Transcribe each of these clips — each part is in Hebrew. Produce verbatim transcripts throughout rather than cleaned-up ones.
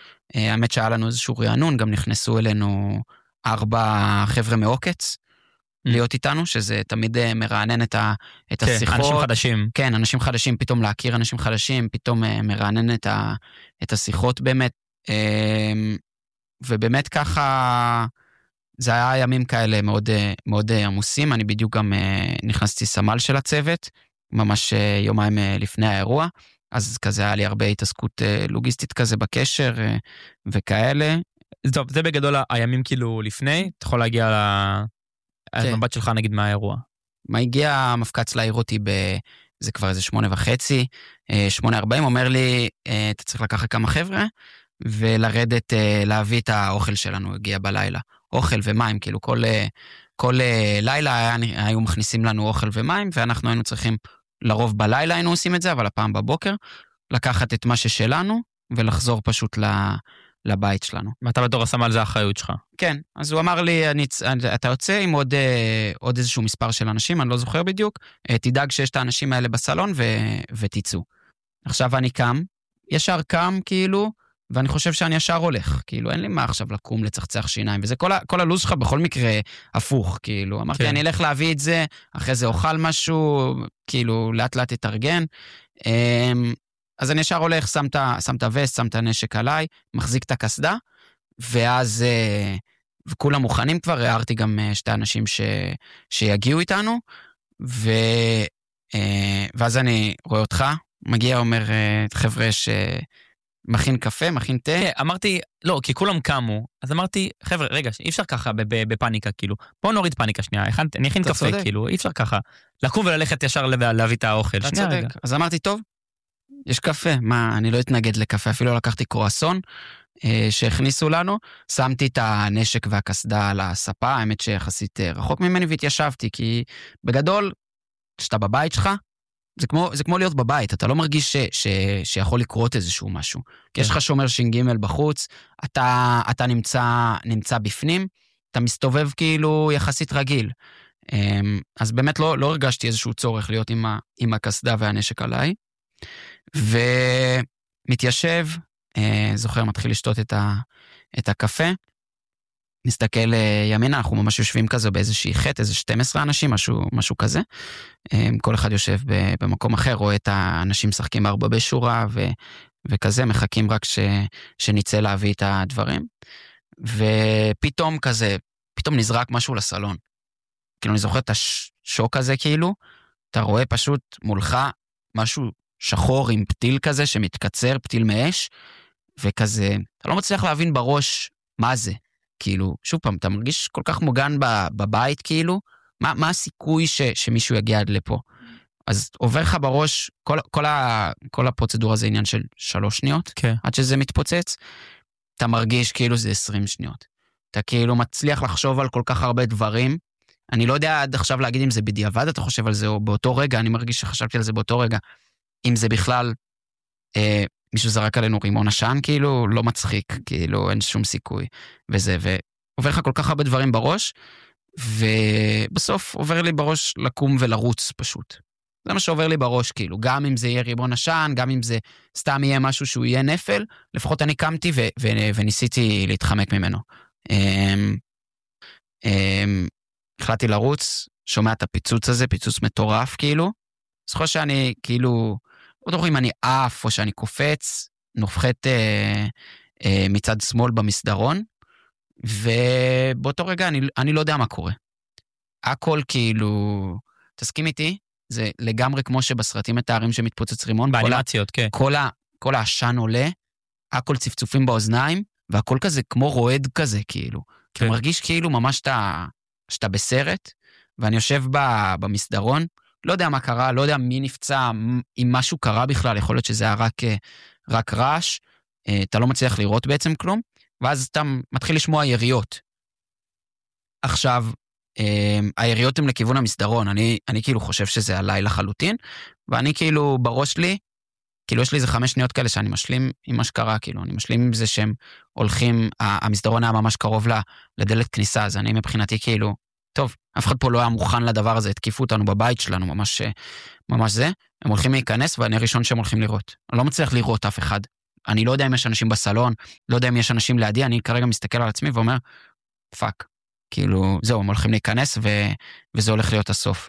האמת שהיה לנו איזשהו רענון, גם נכנסו אלינו ארבע חבר'ה מעוקץ, להיות איתנו, שזה תמיד מרענן את, ה, את כן, השיחות. אנשים חדשים. כן, אנשים חדשים, פתאום להכיר אנשים חדשים, פתאום מרענן את, ה, את השיחות באמת, ובאמת ככה, זה היה ימים כאלה מאוד, מאוד עמוסים, אני בדיוק גם נכנסתי סמל של הצוות, ממש יומיים לפני האירוע, אז כזה היה לי הרבה התעסקות לוגיסטית כזה בקשר וכאלה. טוב, זה בגדול הימים כאילו לפני, אתה יכול להגיע למבט שלך נגיד מה האירוע. מה הגיע המפקץ להעיר אותי ב... זה כבר איזה שמונה וחצי, שמונה ארבעים, אומר לי, אתה צריך לקחת כמה חבר'ה, ולרדת להביא את האוכל שלנו, הגיע בלילה. אוכל ומים, כאילו כל, כל לילה היה, היו מכניסים לנו אוכל ומים, ואנחנו היינו צריכים, לרוב בלילה היינו עושים את זה, אבל הפעם בבוקר, לקחת את מה ששלנו, ולחזור פשוט לבית שלנו. ואתה בתור הסמל זה האחריות שלך. כן, אז הוא אמר לי, אני, אתה יוצא עם עוד, עוד איזשהו מספר של אנשים, אני לא זוכר בדיוק, תדאג שיש את האנשים האלה בסלון ו, ותיצאו. עכשיו אני קם, ישר קם כאילו, ואני חושב שאני ישר הולך, כאילו אין לי מה עכשיו לקום לצחצח שיניים, וזה כל, ה, כל הלו"ז שלך בכל מקרה הפוך, כאילו, אמרתי, כן. אני אלך להביא את זה, אחרי זה אוכל משהו, כאילו לאט לאט תתארגן, אז אני ישר הולך, שם את הווסט, שם את הנשק עליי, מחזיק את הכסדה, ואז, וכולם מוכנים כבר, הערתי גם שתי אנשים ש, שיגיעו איתנו, ו, ואז אני רואה אותך, מגיע, אומר, חבר'ה ש... מכין קפה, מכין תה. כן, אמרתי, לא, כי כולם קמו, אז אמרתי, חבר'ה, רגע, אי אפשר ככה בפאניקה, כאילו, בואו נוריד פאניקה שנייה, אני אכין קפה, כאילו, אי אפשר ככה, לקום וללכת ישר להביא את האוכל. אתה צודק, אז אמרתי, טוב, יש קפה, מה, אני לא אתנגד לקפה, אפילו לקחתי קרואסון שהכניסו לנו, שמתי את הנשק והכסדה על הספה, האמת שיחסית רחוק ממני, והתיישבתי, כי בגדול, כשאתה בבית שלך, זה כמו, זה כמו להיות בבית, אתה לא מרגיש ש, ש, שיכול לקרות איזשהו משהו. כן. יש לך שומר שינג' בחוץ, אתה, אתה נמצא, נמצא בפנים, אתה מסתובב כאילו יחסית רגיל. אז באמת לא, לא הרגשתי איזשהו צורך להיות עם, ה, עם הכסדה והנשק עליי. ומתיישב, זוכר, מתחיל לשתות את, ה, את הקפה, נסתכל ימינה, אנחנו ממש יושבים כזה באיזושהי חטא, איזה שתים עשרה אנשים, משהו, משהו כזה. כל אחד יושב במקום אחר, רואה את האנשים משחקים ארבע בשורה, ו, וכזה, מחכים רק ש, שנצא להביא את הדברים. ופתאום כזה, פתאום נזרק משהו לסלון. כאילו, אני זוכר את השוק הזה, כאילו, אתה רואה פשוט מולך משהו שחור עם פתיל כזה, שמתקצר, פתיל מאש, וכזה, אתה לא מצליח להבין בראש מה זה. כאילו, שוב פעם, אתה מרגיש כל כך מוגן בבית, כאילו, מה, מה הסיכוי ש, שמישהו יגיע עד לפה? אז עובר לך בראש, כל, כל, ה, כל הפרוצדורה זה עניין של שלוש שניות, כן. עד שזה מתפוצץ, אתה מרגיש כאילו זה עשרים שניות. אתה כאילו מצליח לחשוב על כל כך הרבה דברים, אני לא יודע עד עכשיו להגיד אם זה בדיעבד, אתה חושב על זה, או באותו רגע, אני מרגיש שחשבתי על זה באותו רגע, אם זה בכלל, אה, מישהו זרק עלינו רימון עשן, כאילו, לא מצחיק, כאילו, אין שום סיכוי, וזה, ועובר לך כל כך הרבה דברים בראש, ובסוף עובר לי בראש לקום ולרוץ פשוט. זה מה שעובר לי בראש, כאילו, גם אם זה יהיה רימון עשן, גם אם זה סתם יהיה משהו שהוא יהיה נפל, לפחות אני קמתי ו- ו- וניסיתי להתחמק ממנו. אמ, אמ, החלטתי לרוץ, שומע את הפיצוץ הזה, פיצוץ מטורף, כאילו, זוכר שאני, כאילו, לא זוכר אם אני עף או שאני קופץ, נופחת אה, אה, מצד שמאל במסדרון, ובאותו רגע אני, אני לא יודע מה קורה. הכל כאילו, תסכים איתי, זה לגמרי כמו שבסרטים מתארים שמתפוצץ רימון. באנימציות, כן. כל, ה, כל העשן עולה, הכל צפצופים באוזניים, והכל כזה כמו רועד כזה, כאילו. כן. אתה מרגיש כאילו ממש שאתה, שאתה בסרט, ואני יושב במסדרון, לא יודע מה קרה, לא יודע מי נפצע, אם משהו קרה בכלל, יכול להיות שזה היה רק, רק רעש, אתה לא מצליח לראות בעצם כלום, ואז אתה מתחיל לשמוע יריות. עכשיו, היריות הן לכיוון המסדרון, אני, אני כאילו חושב שזה עליי לחלוטין, ואני כאילו בראש לי, כאילו יש לי איזה חמש שניות כאלה שאני משלים עם מה שקרה, כאילו, אני משלים עם זה שהם הולכים, המסדרון היה ממש קרוב לדלת כניסה, אז אני מבחינתי כאילו, טוב, אף אחד פה לא היה מוכן לדבר הזה, התקיפו אותנו בבית שלנו, ממש, ממש זה, הם הולכים להיכנס, ואני הראשון שהם הולכים לראות. אני לא מצליח לראות אף אחד, אני לא יודע אם יש אנשים בסלון, לא יודע אם יש אנשים לידי, אני כרגע מסתכל על עצמי ואומר, פאק, כאילו, זהו, הם הולכים להיכנס ו, וזה הולך להיות הסוף.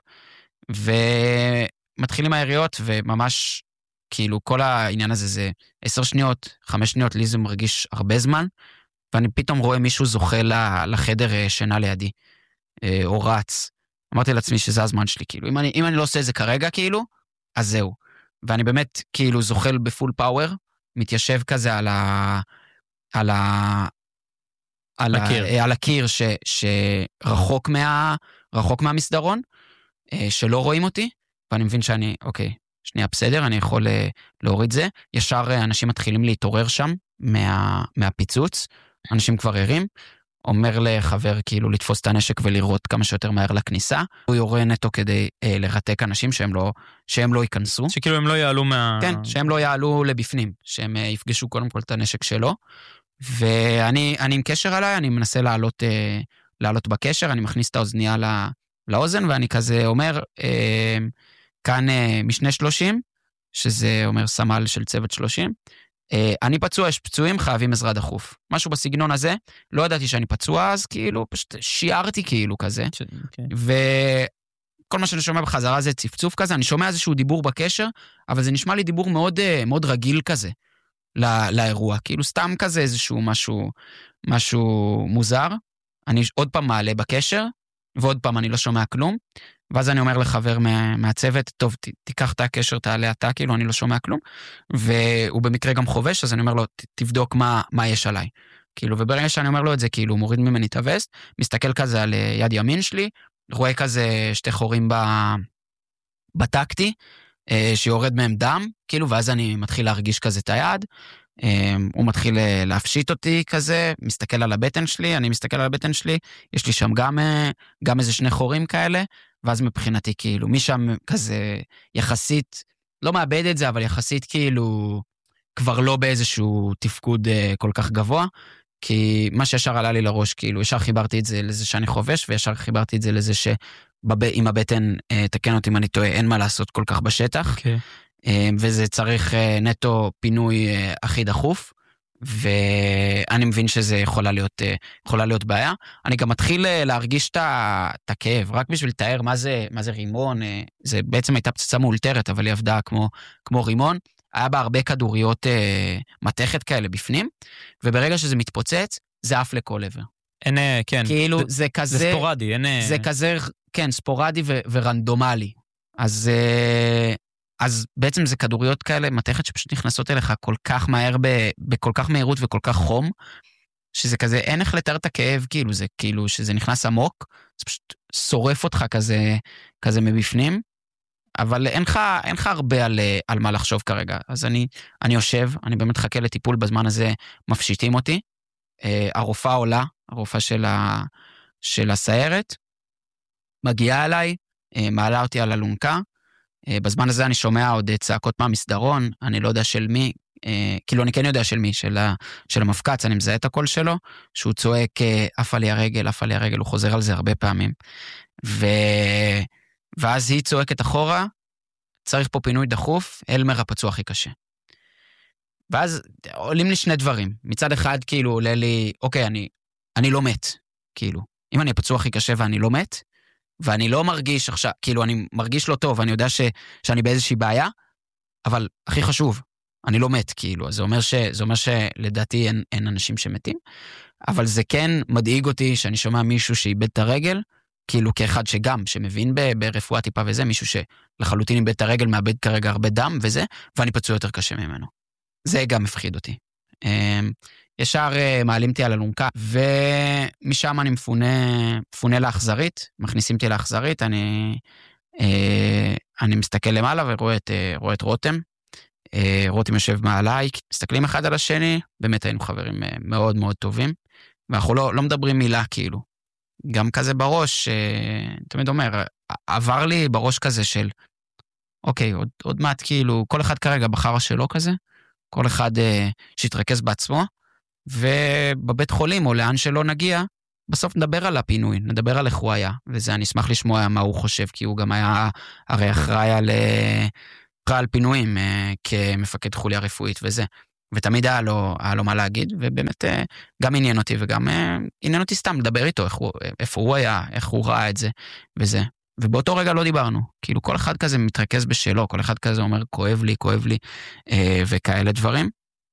ומתחילים היריות, וממש, כאילו, כל העניין הזה זה עשר שניות, חמש שניות, לי זה מרגיש הרבה זמן, ואני פתאום רואה מישהו זוכה לחדר שינה לידי, או רץ. אמרתי לעצמי שזה הזמן שלי, כאילו, אם אני, אם אני לא עושה את זה כרגע, כאילו, אז זהו. ואני באמת, כאילו, זוחל בפול פאוור, מתיישב כזה על ה... על ה... על הקיר, ה, על הקיר ש, שרחוק מה, רחוק מהמסדרון, שלא רואים אותי, ואני מבין שאני, אוקיי, שנייה בסדר, אני יכול להוריד זה. ישר אנשים מתחילים להתעורר שם מה, מהפיצוץ, אנשים כבר ערים, אומר לחבר כאילו לתפוס את הנשק ולראות כמה שיותר מהר לכניסה, הוא יורה נטו כדי אה, לרתק אנשים שהם לא, שהם לא ייכנסו. שכאילו הם לא יעלו מה... כן, שהם לא יעלו לבפנים, שהם אה, יפגשו קודם כל את הנשק שלו, ואני אני עם קשר עליי, אני מנסה לעלות, אה, לעלות בקשר, אני מכניס את האוזנייה לא, לאוזן, ואני כזה אומר, אה, כאן אה, משנה שלושים, שזה אומר סמל של צוות שלושים, אני פצוע, יש פצועים, חייבים עזרה דחוף. משהו בסגנון הזה, לא ידעתי שאני פצוע, אז כאילו, פשוט שיערתי כאילו כזה. וכל מה שאני שומע בחזרה זה צפצוף כזה, אני שומע איזשהו דיבור בקשר, אבל זה נשמע לי דיבור מאוד, מאוד רגיל כזה, לא, לאירוע. כאילו סתם כזה איזשהו משהו, משהו מוזר. אני עוד פעם מעלה בקשר, ועוד פעם אני לא שומע כלום, ואז אני אומר לחבר מה, מהצוות, טוב, ת, תיקח את הקשר, תעלה אתה, כאילו, אני לא שומע כלום, והוא במקרה גם חובש, אז אני אומר לו, ת, תבדוק מה, מה יש עליי. כאילו, וברגע שאני אומר לו את זה, כאילו, הוא מוריד ממני את הווסט, מסתכל כזה על יד ימין שלי, רואה כזה שתי חורים ב, בטקטי, שיורד מהם דם, כאילו, ואז אני מתחיל להרגיש כזה את היד, הוא מתחיל להפשיט אותי כזה, מסתכל על הבטן שלי, אני מסתכל על הבטן שלי, יש לי שם גם, גם איזה שני חורים כאלה, ואז מבחינתי כאילו, משם כזה יחסית, לא מאבד את זה, אבל יחסית כאילו, כבר לא באיזשהו תפקוד כל כך גבוה, כי מה שישר עלה לי לראש, כאילו, ישר חיברתי את זה לזה שאני חובש, וישר חיברתי את זה לזה שעם הבטן, תקן אותי אם אני טועה, אין מה לעשות כל כך בשטח, okay. וזה צריך נטו פינוי הכי דחוף, ואני מבין שזה יכולה להיות, יכולה להיות בעיה. אני גם מתחיל להרגיש את הכאב, רק בשביל לתאר מה זה, מה זה רימון, זה בעצם הייתה פצצה מאולתרת, אבל היא עבדה כמו, כמו רימון, היה בה הרבה כדוריות מתכת כאלה בפנים, וברגע שזה מתפוצץ, זה אף לכל עבר. אין, כן. כאילו זה, זה כזה... זה ספורדי, אין... זה כזה, כן, ספורדי ו, ורנדומלי. אז... אז בעצם זה כדוריות כאלה, מתכת שפשוט נכנסות אליך כל כך מהר, ב, בכל כך מהירות וכל כך חום, שזה כזה, אין איך לתאר את הכאב, כאילו, זה כאילו, שזה נכנס עמוק, זה פשוט שורף אותך כזה, כזה מבפנים, אבל אין לך, אין לך הרבה על, על מה לחשוב כרגע. אז אני, אני יושב, אני באמת חכה לטיפול, בזמן הזה מפשיטים אותי, הרופאה עולה, הרופאה של, ה, של הסיירת, מגיעה אליי, מעלה אותי על אלונקה, בזמן הזה אני שומע עוד צעקות מהמסדרון, אני לא יודע של מי, כאילו אני כן יודע של מי, של, של המפקץ, אני מזהה את הקול שלו, שהוא צועק, אף עלי הרגל, אף עלי הרגל, הוא חוזר על זה הרבה פעמים. ו... ואז היא צועקת אחורה, צריך פה פינוי דחוף, אלמר הפצוע הכי קשה. ואז עולים לי שני דברים, מצד אחד כאילו עולה לי, אוקיי, אני, אני לא מת, כאילו, אם אני הפצוע הכי קשה ואני לא מת, ואני לא מרגיש עכשיו, כאילו אני מרגיש לא טוב, אני יודע ש, שאני באיזושהי בעיה, אבל הכי חשוב, אני לא מת, כאילו, אז זה אומר, ש, זה אומר שלדעתי אין, אין אנשים שמתים, אבל זה כן מדאיג אותי שאני שומע מישהו שאיבד את הרגל, כאילו כאחד שגם, שמבין ב, ברפואה טיפה וזה, מישהו שלחלוטין איבד את הרגל, מאבד כרגע הרבה דם וזה, ואני פצוע יותר קשה ממנו. זה גם מפחיד אותי. ישר מעלים אותי על אלונקה, ומשם אני מפונה, מפונה לאכזרית, מכניסים אותי לאכזרית, אני, אני מסתכל למעלה ורואה את, רואה את רותם, רותם יושב מעליי, מסתכלים אחד על השני, באמת היינו חברים מאוד מאוד טובים, ואנחנו לא, לא מדברים מילה כאילו, גם כזה בראש, תמיד אומר, עבר לי בראש כזה של, אוקיי, עוד, עוד מעט כאילו, כל אחד כרגע בחר שלו כזה, כל אחד שיתרכז בעצמו, ובבית חולים או לאן שלא נגיע, בסוף נדבר על הפינוי, נדבר על איך הוא היה, וזה אני אשמח לשמוע מה הוא חושב, כי הוא גם היה הרי אחראי על, אחראי על פינויים כמפקד חוליה רפואית וזה. ותמיד היה לו, היה לו מה להגיד, ובאמת גם עניין אותי, וגם עניין אותי סתם לדבר איתו, איך הוא, איפה הוא היה, איך הוא ראה את זה, וזה. ובאותו רגע לא דיברנו, כאילו כל אחד כזה מתרכז בשלו, כל אחד כזה אומר, כואב לי, כואב לי, וכאלה דברים.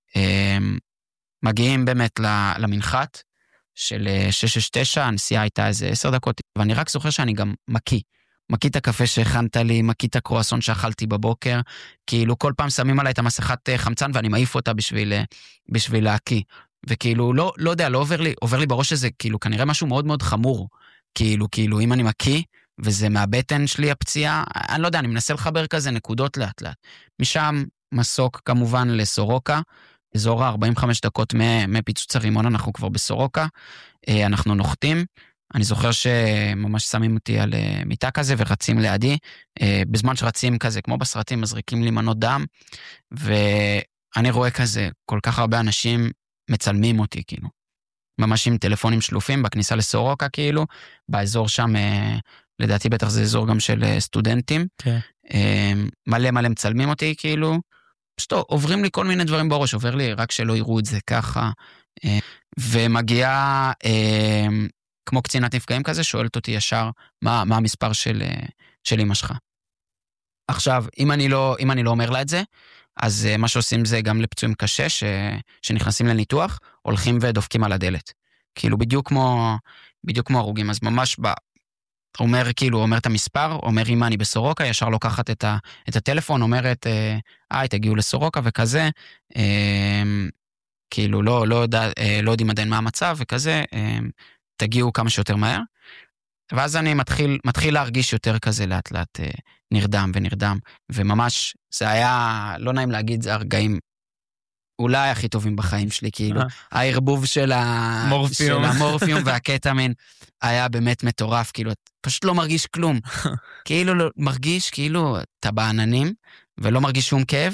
מגיעים באמת למנחת של שש שש תשע, הנסיעה הייתה איזה עשר דקות, ואני רק זוכר שאני גם מקיא, מקיא את הקפה שהכנת לי, מקיא את הקרואסון שאכלתי בבוקר, כאילו כל פעם שמים עליי את המסכת חמצן, ואני מעיף אותה בשביל, בשביל להקיא, וכאילו לא, לא יודע, לא עובר לי, עובר לי בראש הזה, כאילו כנראה משהו מאוד מאוד חמור, כאילו, כאילו אם אני מקיא, וזה מהבטן שלי הפציעה, אני לא יודע, אני מנסה לחבר כזה נקודות לאט לאט. משם מסוק כמובן לסורוקה, אזור ה-ארבעים וחמש דקות מפיצוץ הרימון, אנחנו כבר בסורוקה, אנחנו נוחתים, אני זוכר שממש שמים אותי על מיטה כזה ורצים לידי, בזמן שרצים כזה, כמו בסרטים, מזריקים לי מנות דם, ואני רואה כזה, כל כך הרבה אנשים מצלמים אותי, כאילו, ממש עם טלפונים שלופים בכניסה לסורוקה, כאילו, באזור שם, לדעתי בטח זה אזור גם של סטודנטים, okay. מלא מלא מצלמים אותי, כאילו, פשוט עוברים לי כל מיני דברים בראש, עובר לי רק שלא יראו את זה ככה, ומגיעה, כמו קצינת נפגעים כזה, שואלת אותי ישר, מה, מה המספר של, של אמא שלך. עכשיו, אם אני לא, אם אני לא אומר לה את זה, אז מה שעושים זה גם לפצועים קשה, ש, שנכנסים לניתוח, הולכים ודופקים על הדלת. כאילו, בדיוק כמו, בדיוק כמו הרוגים, אז ממש ב... אומר, כאילו, אומר את המספר, אומר, אמא, אני בסורוקה, ישר לוקחת את, ה, את הטלפון, אומרת, אה, תגיעו לסורוקה וכזה, אה, כאילו, לא, לא, יודע, לא יודעים עדיין מה המצב וכזה, אה, תגיעו כמה שיותר מהר, ואז אני מתחיל, מתחיל להרגיש יותר כזה לאט לאט אה, נרדם ונרדם, וממש, זה היה, לא נעים להגיד, זה הרגעים, אולי הכי טובים בחיים שלי, כאילו, הערבוב של המורפיום והקטמין היה באמת מטורף, כאילו, פשוט לא מרגיש כלום. כאילו, מרגיש, כאילו, אתה בעננים, ולא מרגיש שום כאב,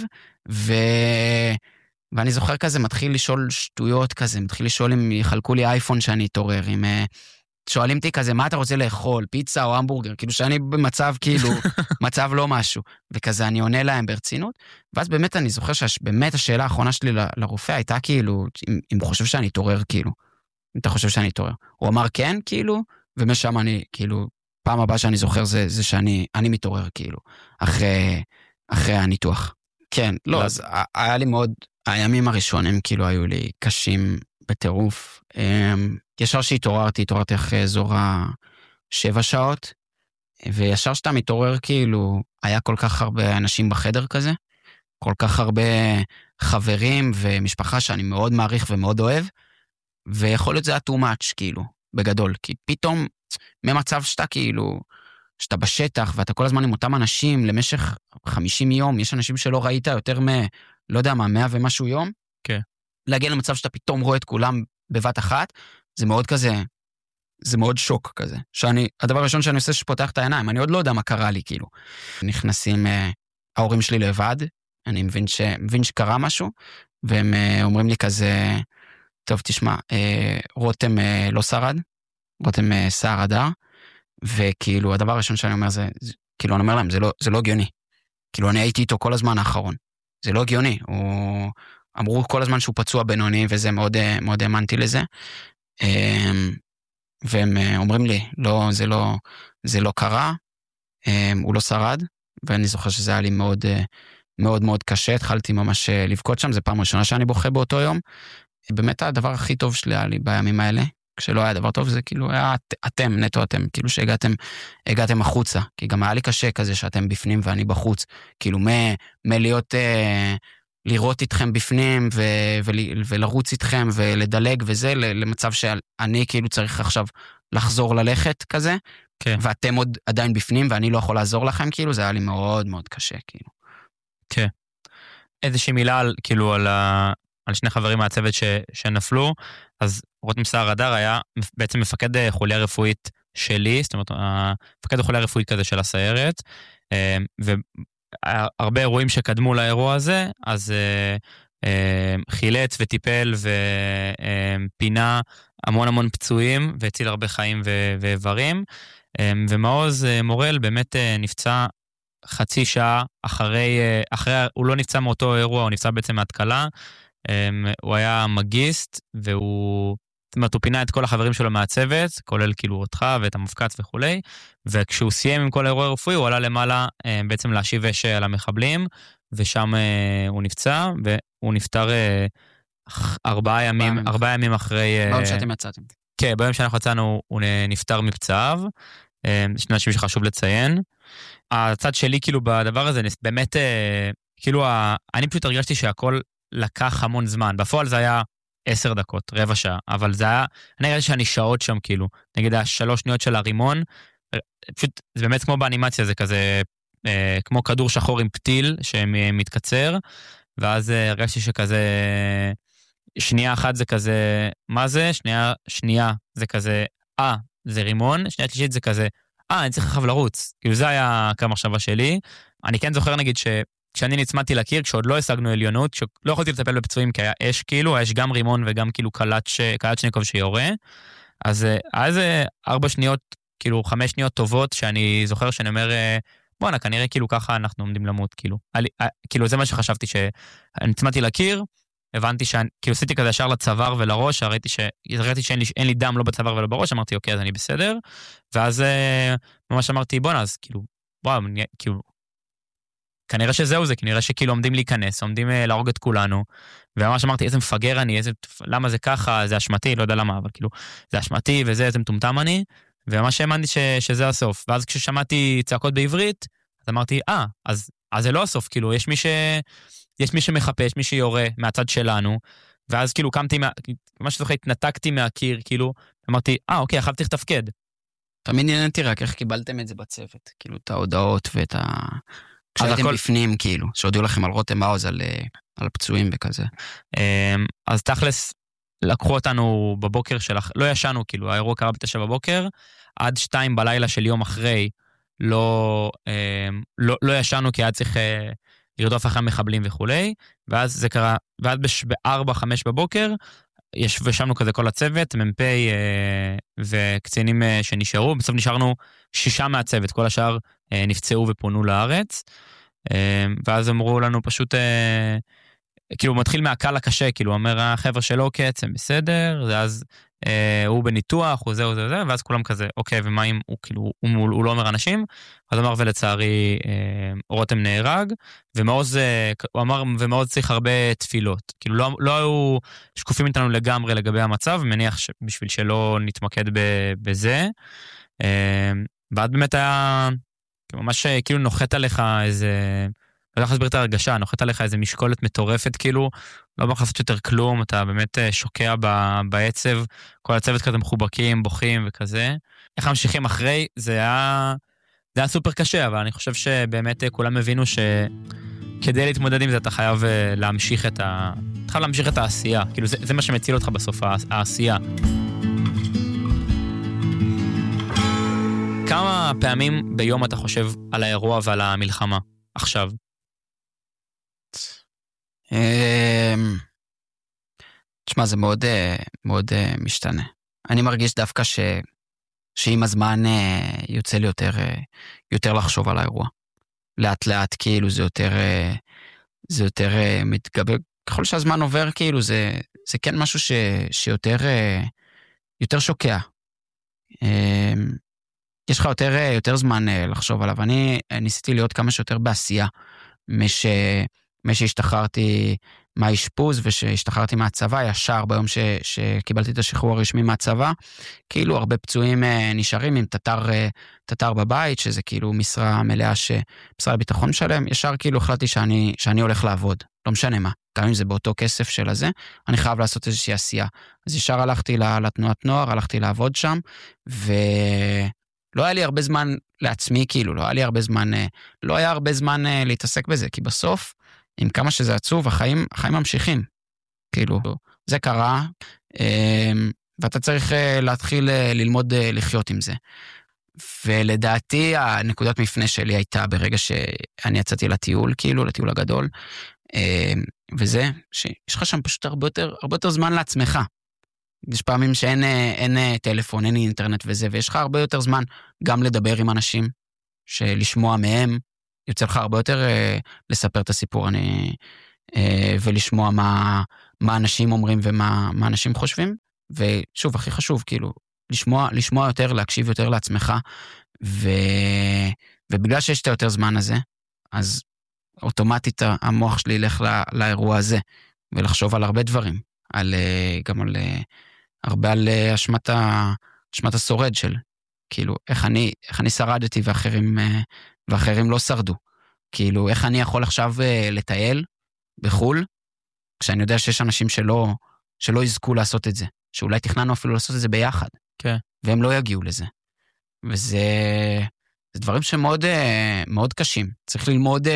ואני זוכר כזה, מתחיל לשאול שטויות כזה, מתחיל לשאול אם יחלקו לי אייפון שאני אתעורר, אם... שואלים אותי כזה, מה אתה רוצה לאכול, פיצה או המבורגר, כאילו שאני במצב כאילו, מצב לא משהו, וכזה אני עונה להם ברצינות, ואז באמת אני זוכר שבאמת השאלה האחרונה שלי ל- לרופא הייתה כאילו, אם, אם הוא חושב שאני אתעורר כאילו, אם אתה חושב שאני אתעורר. הוא אמר כן כאילו, ומשם אני כאילו, פעם הבאה שאני זוכר זה, זה שאני אני מתעורר כאילו, אחרי, אחרי הניתוח. כן, לא, אז היה לי מאוד, הימים הראשונים כאילו היו לי קשים בטירוף, ישר שהתעוררתי, התעוררתי אחרי אזור השבע שעות, וישר שאתה מתעורר כאילו, היה כל כך הרבה אנשים בחדר כזה, כל כך הרבה חברים ומשפחה שאני מאוד מעריך ומאוד אוהב, ויכול להיות זה היה too much כאילו, בגדול, כי פתאום ממצב שאתה כאילו, שאתה בשטח ואתה כל הזמן עם אותם אנשים למשך חמישים יום, יש אנשים שלא ראית יותר מ, לא יודע מה, מאה ומשהו יום, כן. להגיע למצב שאתה פתאום רואה את כולם בבת אחת, זה מאוד כזה, זה מאוד שוק כזה, שאני, הדבר הראשון שאני עושה שפותח את העיניים, אני עוד לא יודע מה קרה לי, כאילו. נכנסים אה, ההורים שלי לבד, אני מבין, ש, מבין שקרה משהו, והם אה, אומרים לי כזה, טוב, תשמע, אה, רותם אה, לא שרד, רותם אה, שר הדר, וכאילו, הדבר הראשון שאני אומר זה, זה כאילו, אני אומר להם, זה לא, זה לא הגיוני. כאילו, אני הייתי איתו כל הזמן האחרון. זה לא הגיוני, הוא... אמרו כל הזמן שהוא פצוע בינוני, וזה מאוד, מאוד האמנתי לזה. והם אומרים לי, לא, זה לא, זה לא קרה, הוא לא שרד, ואני זוכר שזה היה לי מאוד, מאוד, מאוד קשה, התחלתי ממש לבכות שם, זה פעם ראשונה שאני בוכה באותו יום. באמת הדבר הכי טוב שלי היה לי בימים האלה, כשלא היה דבר טוב, זה כאילו היה אתם, נטו אתם, כאילו שהגעתם, הגעתם החוצה, כי גם היה לי קשה כזה שאתם בפנים ואני בחוץ, כאילו מלהיות... לראות איתכם בפנים ו- ו- ולרוץ איתכם ולדלג וזה, למצב שאני כאילו צריך עכשיו לחזור ללכת כזה, כן. ואתם עוד עדיין בפנים ואני לא יכול לעזור לכם, כאילו זה היה לי מאוד מאוד קשה, כאילו. כן. איזושהי מילה על, כאילו על, ה- על שני חברים מהצוות ש- שנפלו, אז רותם סער הדר היה בעצם מפקד חוליה רפואית שלי, זאת אומרת, מפקד חוליה רפואית כזה של הסיירת, ו... הרבה אירועים שקדמו לאירוע הזה, אז אה, אה, חילץ וטיפל ופינה המון המון פצועים, והציל הרבה חיים ו- ואיברים, אה, ומעוז אה, מורל באמת אה, נפצע חצי שעה אחרי, אה, אחרי, הוא לא נפצע מאותו אירוע, הוא נפצע בעצם מהתקלה, הוא היה מגיסט, והוא, זאת אומרת, הוא פינה את כל החברים שלו מהצוות, כולל כאילו אותך ואת המפקץ וכולי, וכשהוא סיים עם כל האירוע הרפואי, הוא עלה למעלה בעצם להשיב אש על המחבלים, ושם הוא נפצע, והוא נפטר ארבעה ימים, ארבעה ימים אחרי... ביום שאתם יצאתם. כן, ביום שאנחנו יצאנו, הוא נפטר מפצעיו, שני אנשים שחשוב לציין. הצד שלי כאילו בדבר הזה, באמת, כאילו, אני פשוט הרגשתי שהכל לקח המון זמן. בפועל זה היה עשר דקות, רבע שעה, אבל זה היה, אני הרגשתי שאני שעות שם כאילו, נגיד השלוש שניות של הרימון, פשוט, זה באמת כמו באנימציה, זה כזה, כמו כדור שחור עם פתיל שמתקצר, ואז הרגשתי שכזה, שנייה אחת זה כזה, מה זה? שנייה, שנייה זה כזה, אה, זה רימון, שנייה שלישית זה כזה, אה, אני צריך עכשיו לרוץ. כאילו זה היה כמה מחשבה שלי. אני כן זוכר נגיד שכשאני נצמדתי לקיר, כשעוד לא השגנו עליונות, כשלא יכולתי לטפל בפצועים כי היה אש כאילו, יש גם רימון וגם כאילו קלצ'ניקוב שיורה, אז היה איזה ארבע שניות, כאילו חמש שניות טובות, שאני זוכר שאני אומר, בואנה, כנראה כאילו ככה אנחנו עומדים למות, כאילו. כאילו זה מה שחשבתי, שאני נצמדתי לקיר, הבנתי שאני, כאילו עשיתי כזה ישר לצוואר ולראש, ראיתי ש... ראיתי שאין לי, אין לי דם לא בצוואר ולא בראש, אמרתי, אוקיי, אז אני בסדר, ואז ממש אמרתי, בוא נאז, כאילו, וואו, כאילו, כנראה שזהו זה, כנראה שכאילו עומדים להיכנס, עומדים להרוג את כולנו, וממש אמרתי, איזה מפגר אני, איזה, למה זה ככה, זה אשמתי, לא יודע למה, אבל כאילו, זה אשמתי וזה, איזה מטומטם אני, וממש האמנתי ש... שזה הסוף, ואז כששמעתי צעקות בעברית, אז אמרתי, אה, אז, אז זה לא הסוף, כאילו, יש מי ש... יש מי שמחפש, מי שיורה מהצד שלנו, ואז כאילו קמתי, מה... מה שזוכר, התנתקתי מהקיר, כאילו, אמרתי, אה, אוקיי, עכשיו צריך תפקד. תמיד עניינתי רק איך קיבלתם את זה בצוות, כאילו, את ההודעות ואת ה... כשהייתם הכל... בפנים, כאילו, שהודיעו לכם על רותם מעוז, על, על פצועים וכזה. אז תכלס, לקחו אותנו בבוקר של... לא ישנו, כאילו, האירוע קרה בתשע בבוקר, עד שתיים בלילה של יום אחרי, לא, לא, לא ישנו, כי היה צריך... לרדוף אחרי מחבלים וכולי, ואז זה קרה, ועד בארבע, חמש בבוקר, ישבנו כזה כל הצוות, מ"פ אה, וקצינים אה, שנשארו, בסוף נשארנו שישה מהצוות, כל השאר אה, נפצעו ופונו לארץ, אה, ואז אמרו לנו פשוט, אה, כאילו מתחיל מהקל הקשה, כאילו אומר החבר'ה שלו קץ, הם בסדר, ואז אה, הוא בניתוח, הוא זה, הוא זה, הוא זה, ואז כולם כזה, אוקיי, ומה אם הוא כאילו, הוא, הוא, הוא לא אומר אנשים, אז אמר ולצערי, אה, רותם נהרג, ומעוז, אה, הוא אמר, ומעוז צריך הרבה תפילות, כאילו לא, לא היו שקופים איתנו לגמרי לגבי המצב, מניח בשביל שלא נתמקד בזה, אה, ועד באמת היה, ממש כאילו נוחת עליך איזה, לא יודע איך להסביר את הרגשה, נוחת עליך איזה משקולת מטורפת, כאילו, לא בא לעשות יותר כלום, אתה באמת שוקע בעצב, כל הצוות כזה מחובקים, בוכים וכזה. איך ממשיכים אחרי, זה היה, זה היה סופר קשה, אבל אני חושב שבאמת כולם הבינו שכדי להתמודד עם זה, אתה חייב להמשיך את ה... אתה חייב להמשיך את העשייה, כאילו זה, זה מה שמציל אותך בסוף, העשייה. כמה פעמים ביום אתה חושב על האירוע ועל המלחמה עכשיו? תשמע, זה מאוד, מאוד משתנה. אני מרגיש דווקא ש, שעם הזמן יוצא לי יותר, יותר לחשוב על האירוע. לאט לאט, כאילו, זה יותר, זה יותר מתגבר. ככל שהזמן עובר, כאילו, זה, זה כן משהו ש, שיותר, יותר שוקע. יש לך יותר, יותר זמן לחשוב עליו. אני ניסיתי להיות כמה שיותר בעשייה, מש... מי שהשתחררתי מהאשפוז ושהשתחררתי מהצבא, ישר ביום ש, שקיבלתי את השחרור הרשמי מהצבא, כאילו הרבה פצועים נשארים עם תטר, תטר בבית, שזה כאילו משרה מלאה שמשרד הביטחון שלם, ישר כאילו החלטתי שאני, שאני הולך לעבוד, לא משנה מה, גם אם זה באותו כסף של הזה, אני חייב לעשות איזושהי עשייה. אז ישר הלכתי לתנועת נוער, הלכתי לעבוד שם, ולא היה לי הרבה זמן לעצמי, כאילו, לא היה לי הרבה זמן, לא היה הרבה זמן להתעסק בזה, כי בסוף, עם כמה שזה עצוב, החיים, החיים ממשיכים. כאילו, זה קרה, ואתה צריך להתחיל ללמוד לחיות עם זה. ולדעתי, הנקודת מפנה שלי הייתה ברגע שאני יצאתי לטיול, כאילו, לטיול הגדול, וזה, שיש לך שם פשוט הרבה יותר, הרבה יותר זמן לעצמך. יש פעמים שאין אין טלפון, אין אינטרנט וזה, ויש לך הרבה יותר זמן גם לדבר עם אנשים, שלשמוע מהם, יוצא לך הרבה יותר אה, לספר את הסיפור אני, אה, ולשמוע מה, מה אנשים אומרים ומה מה אנשים חושבים, ושוב, הכי חשוב, כאילו, לשמוע, לשמוע יותר, להקשיב יותר לעצמך, ו... ובגלל שיש את היותר זמן הזה, אז אוטומטית המוח שלי ילך לא, לאירוע הזה, ולחשוב על הרבה דברים, על, גם על, הרבה על אשמת, ה, אשמת השורד של, כאילו, איך אני, איך אני שרדתי ואחרים, ואחרים לא שרדו. כאילו, איך אני יכול עכשיו לטייל בחול, כשאני יודע שיש אנשים שלא, שלא יזכו לעשות את זה, שאולי תכננו אפילו לעשות את זה ביחד, כן. והם לא יגיעו לזה. וזה זה דברים שמאוד מאוד קשים. צריך ללמוד,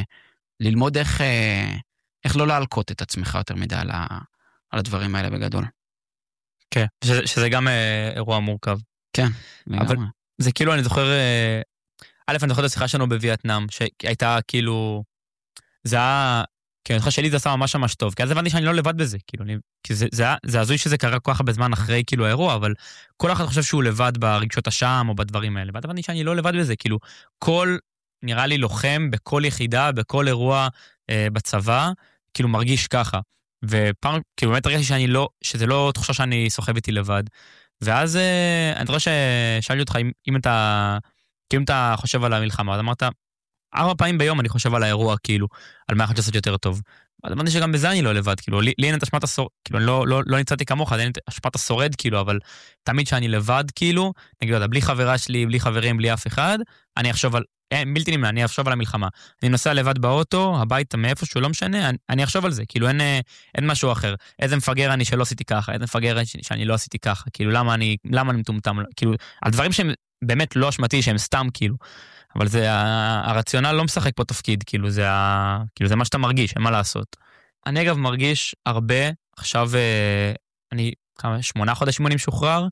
ללמוד איך, איך לא להלקות את עצמך יותר מדי על, ה, על הדברים האלה בגדול. כן, שזה, שזה גם אירוע מורכב. כן, אבל זה כאילו, אני זוכר, א', אני זוכר את השיחה שלנו בווייטנאם, שהייתה כאילו, זה היה, כי אני חושב שלי זה עשה ממש ממש טוב, כי אז הבנתי שאני לא לבד בזה, כאילו, אני, כי זה, זה, זה הזוי שזה קרה כל כך הרבה זמן אחרי כאילו האירוע, אבל כל אחד חושב שהוא לבד ברגשות השם או בדברים האלה, ואז הבנתי שאני לא לבד בזה, כאילו, כל, נראה לי לוחם בכל יחידה, בכל אירוע אה, בצבא, כאילו מרגיש ככה, ופעם, כאילו באמת הרגשתי שאני לא, שזה לא תחושה שאני סוחב איתי לבד, ואז אה, אני חושב ששאלתי אותך, אם, אם אתה, כאילו אם אתה חושב על המלחמה, אז אמרת, ארבע פעמים ביום אני חושב על האירוע, כאילו, על מה יכול לעשות יותר טוב. אז אמרתי שגם בזה אני לא לבד, כאילו, לי, לי אין את אשמת השורד, כאילו, אני לא, לא, לא נצאתי כמוך, אז אין את אשמת השורד, כאילו, אבל תמיד שאני לבד, כאילו, נגיד, בלי חברה שלי, בלי חברים, בלי אף אחד, אני אחשוב על, אין, בלתי נמנע, אני אחשוב על המלחמה. אני נוסע לבד באוטו, הביתה מאיפשהו, לא משנה, אני, אני אחשוב על זה, כאילו, אין, אין משהו אחר. איזה מפגר אני שלא עשיתי ככה, איזה מפגר אני שאני לא עשיתי ככה, כאילו, למה אני, למה אני מטומטם, כאילו, על דברים שהם באמת לא אשמתי, שהם סתם, כאילו. אבל זה, הרציונל לא משחק פה תפקיד, כאילו זה, כאילו זה מה שאתה מרגיש, אין מה לעשות. אני אגב מרגיש הרבה, עכשיו אני כמה, שמונה חודשים אני משוחרר,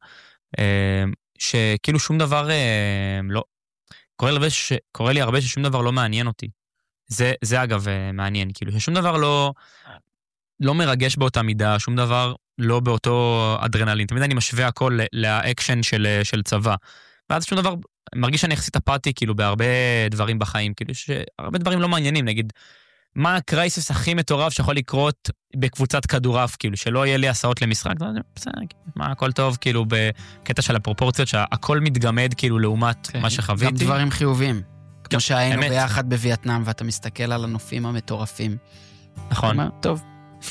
שכאילו שום דבר לא, קורה לי, ש, קורה לי הרבה ששום דבר לא מעניין אותי. זה, זה אגב מעניין, כאילו ששום דבר לא, לא מרגש באותה מידה, שום דבר לא באותו אדרנלין. תמיד אני משווה הכל לאקשן של, של צבא. ואז שום דבר, מרגיש שאני יחסית אפאתי, כאילו, בהרבה דברים בחיים, כאילו, שהרבה דברים לא מעניינים, נגיד, מה הקרייסיס הכי מטורף שיכול לקרות בקבוצת כדורף, כאילו, שלא יהיה לי הסעות למשחק, מה, הכל טוב, כאילו, בקטע של הפרופורציות, שהכל מתגמד, כאילו, לעומת מה שחוויתי. גם דברים חיוביים, כמו שהיינו ביחד בווייטנאם, ואתה מסתכל על הנופים המטורפים. נכון. טוב.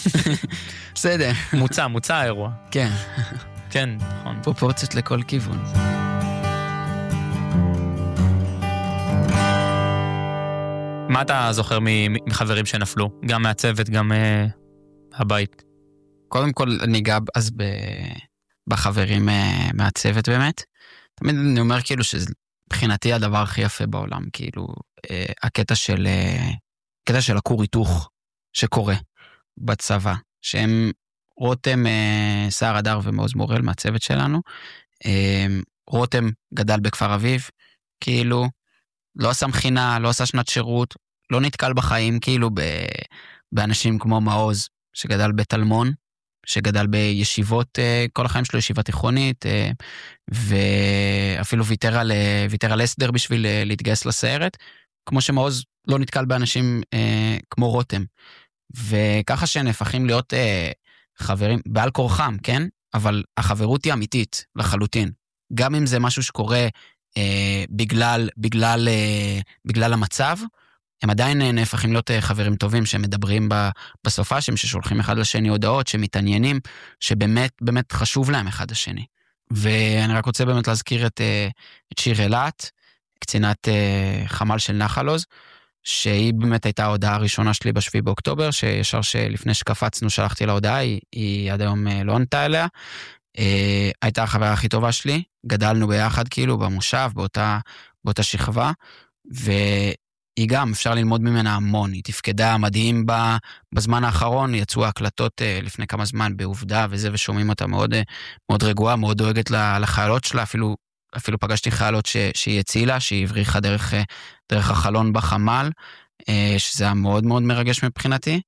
בסדר. מוצא, מוצא האירוע. כן. כן, נכון. פרופורציות לכל כיוון. מה אתה זוכר מחברים שנפלו? גם מהצוות, גם הבית? קודם כל, אני אגע אז בחברים מהצוות באמת. תמיד אני אומר כאילו שבחינתי הדבר הכי יפה בעולם, כאילו, הקטע של, הקטע של הכור היתוך שקורה בצבא, שהם רותם, סער הדר ומעוז מורל מהצוות שלנו. רותם גדל בכפר אביב, כאילו, לא עשה מכינה, לא עשה שנת שירות, לא נתקל בחיים, כאילו, באנשים כמו מעוז, שגדל בתלמון, שגדל בישיבות, כל החיים שלו ישיבה תיכונית, ואפילו ויתר על, ויתר על אסדר בשביל להתגייס לסיירת, כמו שמעוז לא נתקל באנשים כמו רותם. וככה שנהפכים להיות חברים, בעל כורחם, כן? אבל החברות היא אמיתית, לחלוטין. גם אם זה משהו שקורה אה, בגלל, בגלל, אה, בגלל המצב, הם עדיין נהפכים להיות חברים טובים, שמדברים בסופה, ששולחים אחד לשני הודעות, שמתעניינים, שבאמת, באמת חשוב להם אחד לשני. ואני רק רוצה באמת להזכיר את, את שיר אלת, קצינת חמ"ל של נחל עוז, שהיא באמת הייתה ההודעה הראשונה שלי בשביעי באוקטובר, שישר שלפני שקפצנו שלחתי לה הודעה, היא, היא עד היום לא ענתה אליה, אה, הייתה החברה הכי טובה שלי, גדלנו ביחד כאילו במושב, באותה, באותה שכבה, והיא גם, אפשר ללמוד ממנה המון, היא תפקדה מדהים בה, בזמן האחרון, יצאו ההקלטות אה, לפני כמה זמן בעובדה וזה, ושומעים אותה מאוד, מאוד רגועה, מאוד דואגת לחיילות שלה, אפילו, אפילו פגשתי חיילות ש, שהיא הצילה, שהיא הבריחה דרך, דרך החלון בחמ"ל, אה, שזה היה מאוד מאוד מרגש מבחינתי,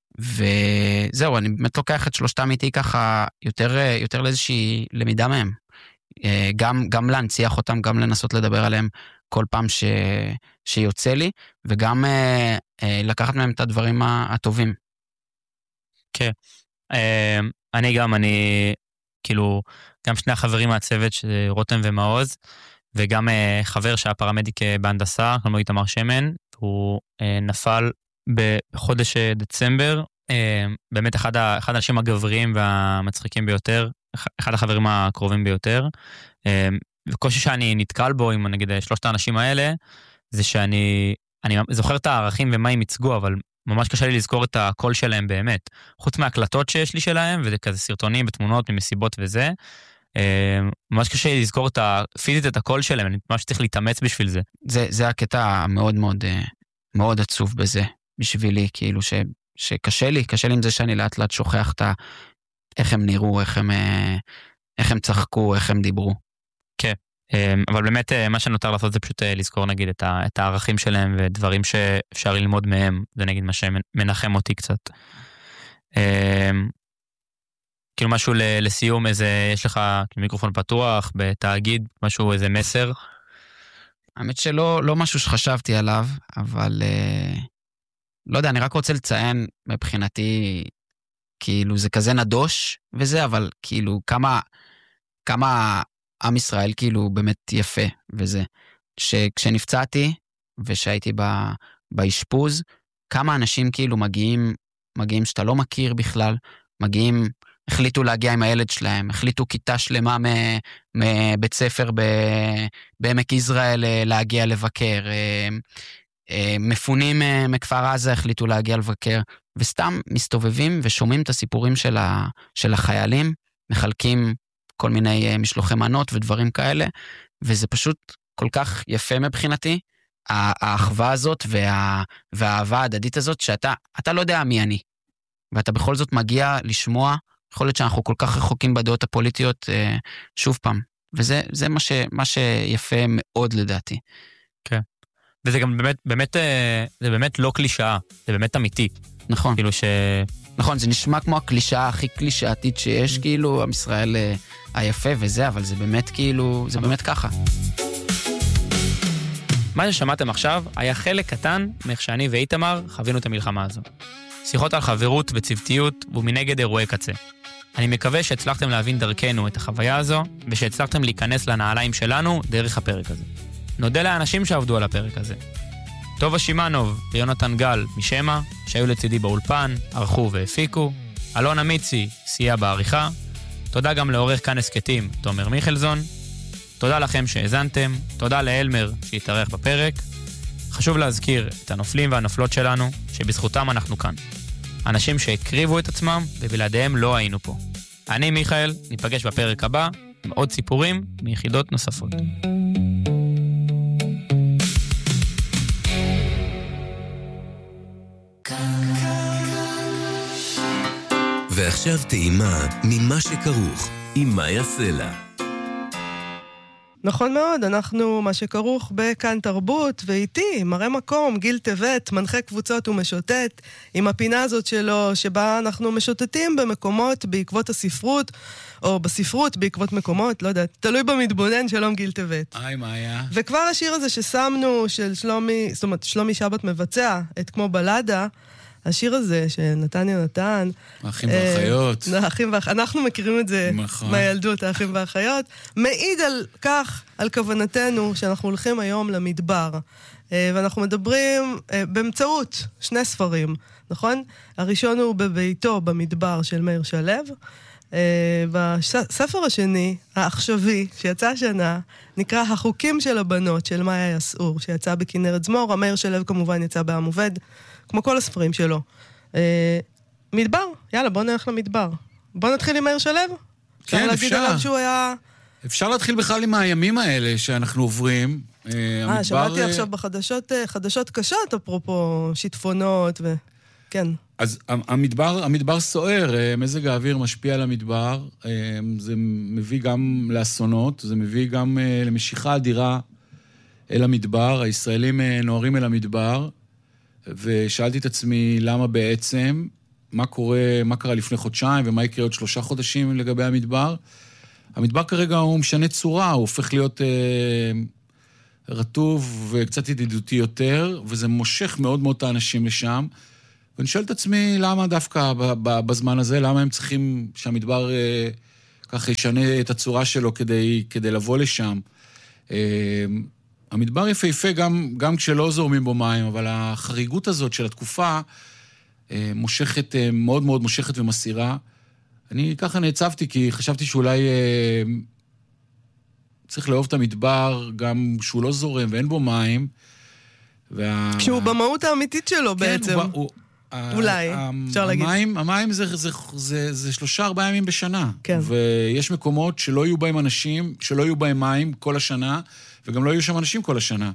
וזהו, אני באמת לוקח את שלושתם איתי ככה יותר, יותר לאיזושהי למידה מהם. גם, גם להנציח אותם, גם לנסות לדבר עליהם כל פעם ש, שיוצא לי, וגם לקחת מהם את הדברים הטובים. כן. אני גם, אני, כאילו, גם שני החברים מהצוות, רותם ומעוז, וגם חבר שהיה פרמדיק בהנדסה, קוראים לו איתמר שמן, הוא נפל בחודש דצמבר, באמת אחד האנשים הגבריים והמצחיקים ביותר, אחד החברים הקרובים ביותר, וקושי שאני נתקל בו עם, נגיד, שלושת האנשים האלה, זה שאני אני זוכר את הערכים ומה הם ייצגו, אבל ממש קשה לי לזכור את הקול שלהם באמת. חוץ מהקלטות שיש לי שלהם, וזה כזה סרטונים ותמונות ממסיבות וזה, ממש קשה לי לזכור את הפיזית את הקול שלהם, אני ממש צריך להתאמץ בשביל זה. זה, זה הקטע מאוד מאוד, מאוד עצוב בזה, בשבילי, כאילו ש, שקשה לי, קשה לי עם זה שאני לאט לאט שוכח את ה, איך הם נראו, איך הם, איך הם צחקו, איך הם דיברו. כן, אבל באמת מה שנותר לעשות זה פשוט לזכור נגיד את הערכים שלהם ודברים שאפשר ללמוד מהם, זה נגיד מה שמנחם אותי קצת. כאילו משהו לסיום, איזה, יש לך מיקרופון פתוח בתאגיד, משהו, איזה מסר? האמת שלא לא משהו שחשבתי עליו, אבל לא יודע, אני רק רוצה לציין מבחינתי, כאילו זה כזה נדוש וזה, אבל כאילו כמה, כמה עם ישראל כאילו באמת יפה וזה. שכשנפצעתי ושהייתי באשפוז, כמה אנשים כאילו מגיעים, מגיעים שאתה לא מכיר בכלל, מגיעים, החליטו להגיע עם הילד שלהם, החליטו כיתה שלמה מבית ספר בעמק יזרעאל להגיע לבקר, מפונים מכפר עזה החליטו להגיע לבקר, וסתם מסתובבים ושומעים את הסיפורים של, ה, של החיילים, מחלקים כל מיני משלוחי מנות ודברים כאלה, וזה פשוט כל כך יפה מבחינתי, האחווה הזאת וה, והאהבה ההדדית הזאת, שאתה אתה לא יודע מי אני, ואתה בכל זאת מגיע לשמוע, יכול להיות שאנחנו כל כך רחוקים בדעות הפוליטיות, שוב פעם, וזה זה מה, ש, מה שיפה מאוד לדעתי. כן. וזה גם באמת, באמת, זה באמת לא קלישאה, זה באמת אמיתי. נכון. כאילו ש... נכון, זה נשמע כמו הקלישאה הכי קלישאתית שיש, כאילו, עם ישראל היפה וזה, אבל זה באמת כאילו, זה באמת ככה. מה ששמעתם עכשיו היה חלק קטן מאיך שאני ואיתמר חווינו את המלחמה הזו. שיחות על חברות וצוותיות ומנגד אירועי קצה. אני מקווה שהצלחתם להבין דרכנו את החוויה הזו, ושהצלחתם להיכנס לנעליים שלנו דרך הפרק הזה. נודה לאנשים שעבדו על הפרק הזה. טובה שימנוב ויונתן גל משמה, שהיו לצידי באולפן, ערכו והפיקו. אלון אמיצי סייע בעריכה. תודה גם לעורך כאן הסקטים, תומר מיכלזון. תודה לכם שהאזנתם. תודה לאלמר שהתארח בפרק. חשוב להזכיר את הנופלים והנופלות שלנו, שבזכותם אנחנו כאן. אנשים שהקריבו את עצמם, ובלעדיהם לא היינו פה. אני מיכאל, ניפגש בפרק הבא, עם עוד סיפורים מיחידות נוספות. ועכשיו טעימה ממה שכרוך, עם מאיה סלע. נכון מאוד, אנחנו מה שכרוך בכאן תרבות, ואיתי, מראה מקום, גיל טבת, מנחה קבוצות ומשוטט, עם הפינה הזאת שלו, שבה אנחנו משוטטים במקומות בעקבות הספרות, או בספרות בעקבות מקומות, לא יודעת, תלוי במתבונן, שלום גיל טבת. היי, מה היה? וכבר השיר הזה ששמנו, של שלומי, זאת אומרת, שלומי שבת מבצע, את כמו בלדה, השיר הזה שנתן יונתן... האחים והאחיות. האחים והאחיות. אנחנו מכירים את זה מהילדות, האחים והאחיות. מעיד על כך, על כוונתנו, שאנחנו הולכים היום למדבר. ואנחנו מדברים באמצעות שני ספרים, נכון? הראשון הוא בביתו במדבר של מאיר שלו. והספר השני, העכשווי, שיצא השנה, נקרא החוקים של הבנות של מאיה יסעור, שיצא בכנרת זמור. מאיר שלו כמובן יצא בעם עובד. כמו כל הספרים שלו. מדבר, יאללה, בוא נלך למדבר. בוא נתחיל עם מאיר שלו? כן, אפשר. להגיד עליו שהוא היה... אפשר להתחיל בכלל עם הימים האלה שאנחנו עוברים. אה, שמעתי עכשיו בחדשות, חדשות קשות, אפרופו שיטפונות ו... כן. אז המדבר, המדבר סוער, מזג האוויר משפיע על המדבר, זה מביא גם לאסונות, זה מביא גם למשיכה אדירה אל המדבר, הישראלים נוערים אל המדבר, ושאלתי את עצמי למה בעצם, מה קורה, מה קרה לפני חודשיים, ומה יקרה עוד שלושה חודשים לגבי המדבר. המדבר כרגע הוא משנה צורה, הוא הופך להיות אה, רטוב וקצת ידידותי יותר, וזה מושך מאוד מאוד את האנשים לשם, ואני שואל את עצמי, למה דווקא בזמן הזה, למה הם צריכים שהמדבר ככה ישנה את הצורה שלו כדי, כדי לבוא לשם. המדבר יפהפה גם, גם כשלא זורמים בו מים, אבל החריגות הזאת של התקופה מושכת, מאוד מאוד מושכת ומסירה. אני ככה נעצבתי, כי חשבתי שאולי צריך לאהוב את המדבר, גם שהוא לא זורם ואין בו מים. וה... כשהוא במהות האמיתית שלו כן, בעצם. הוא, הוא, אולי, אפשר להגיד. המים, המים זה, זה, זה, זה שלושה, ארבעה ימים בשנה. כן. ויש מקומות שלא יהיו בהם אנשים, שלא יהיו בהם מים כל השנה, וגם לא יהיו שם אנשים כל השנה.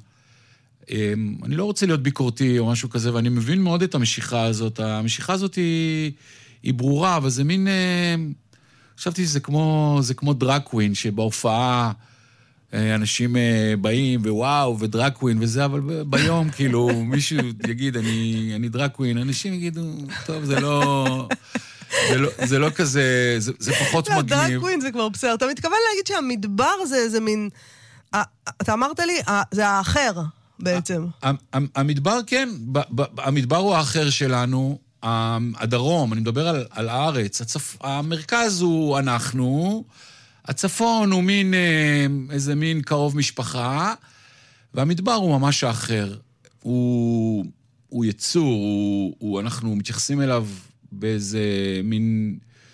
אני לא רוצה להיות ביקורתי או משהו כזה, ואני מבין מאוד את המשיכה הזאת. המשיכה הזאת היא, היא ברורה, אבל זה מין... חשבתי שזה כמו, זה כמו דרג קווין, שבהופעה אנשים באים, ווואו, ודרג קווין וזה, אבל ביום, כאילו, מישהו יגיד, אני, אני דרג קווין, אנשים יגידו, טוב, זה לא... זה לא, זה לא כזה, זה, זה פחות מגניב. לא, דרג קווין זה כבר בסדר. אתה מתכוון להגיד שהמדבר זה איזה מין... אתה אמרת לי, זה האחר בעצם. המדבר, כן, המדבר הוא האחר שלנו, הדרום, אני מדבר על, על הארץ, הצפ... המרכז הוא אנחנו, הצפון הוא מין, איזה מין קרוב משפחה, והמדבר הוא ממש האחר. הוא, הוא יצור, הוא, הוא, אנחנו מתייחסים אליו באיזה מין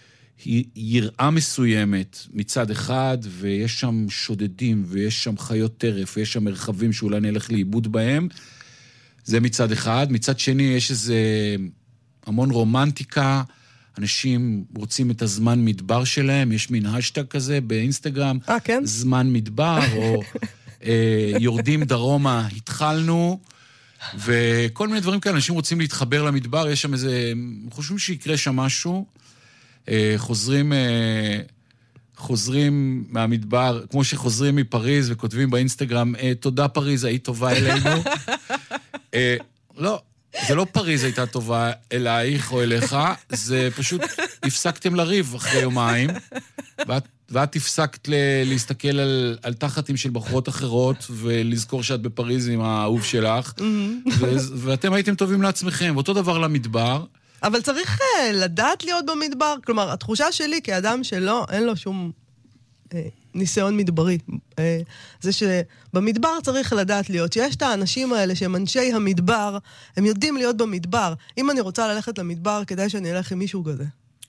יראה מסוימת מצד אחד, ויש שם שודדים, ויש שם חיות טרף, ויש שם מרחבים שאולי נלך לאיבוד בהם. זה מצד אחד. מצד שני, יש איזה המון רומנטיקה, אנשים רוצים את הזמן מדבר שלהם, יש מין השטג כזה באינסטגרם, 아, כן? זמן מדבר, או אה, יורדים דרומה, התחלנו, וכל מיני דברים כאלה, אנשים רוצים להתחבר למדבר, יש שם איזה, חושבים שיקרה שם משהו, אה, חוזרים, אה, חוזרים מהמדבר, כמו שחוזרים מפריז וכותבים באינסטגרם, אה, תודה פריז, היית טובה אלינו. אה, לא, זה לא פריז הייתה טובה אלייך או אליך, זה פשוט הפסקתם לריב אחרי יומיים, ואת, ואת הפסקת ל, להסתכל על, על תחתים של בחורות אחרות, ולזכור שאת בפריז עם האהוב שלך, ו, ואתם הייתם טובים לעצמכם, ואותו דבר למדבר. אבל צריך לדעת להיות במדבר, כלומר, התחושה שלי כאדם שלא, אין לו שום אה, ניסיון מדברי, אה, זה שבמדבר צריך לדעת להיות, שיש את האנשים האלה שהם אנשי המדבר, הם יודעים להיות במדבר. אם אני רוצה ללכת למדבר, כדאי שאני אלך עם מישהו כזה.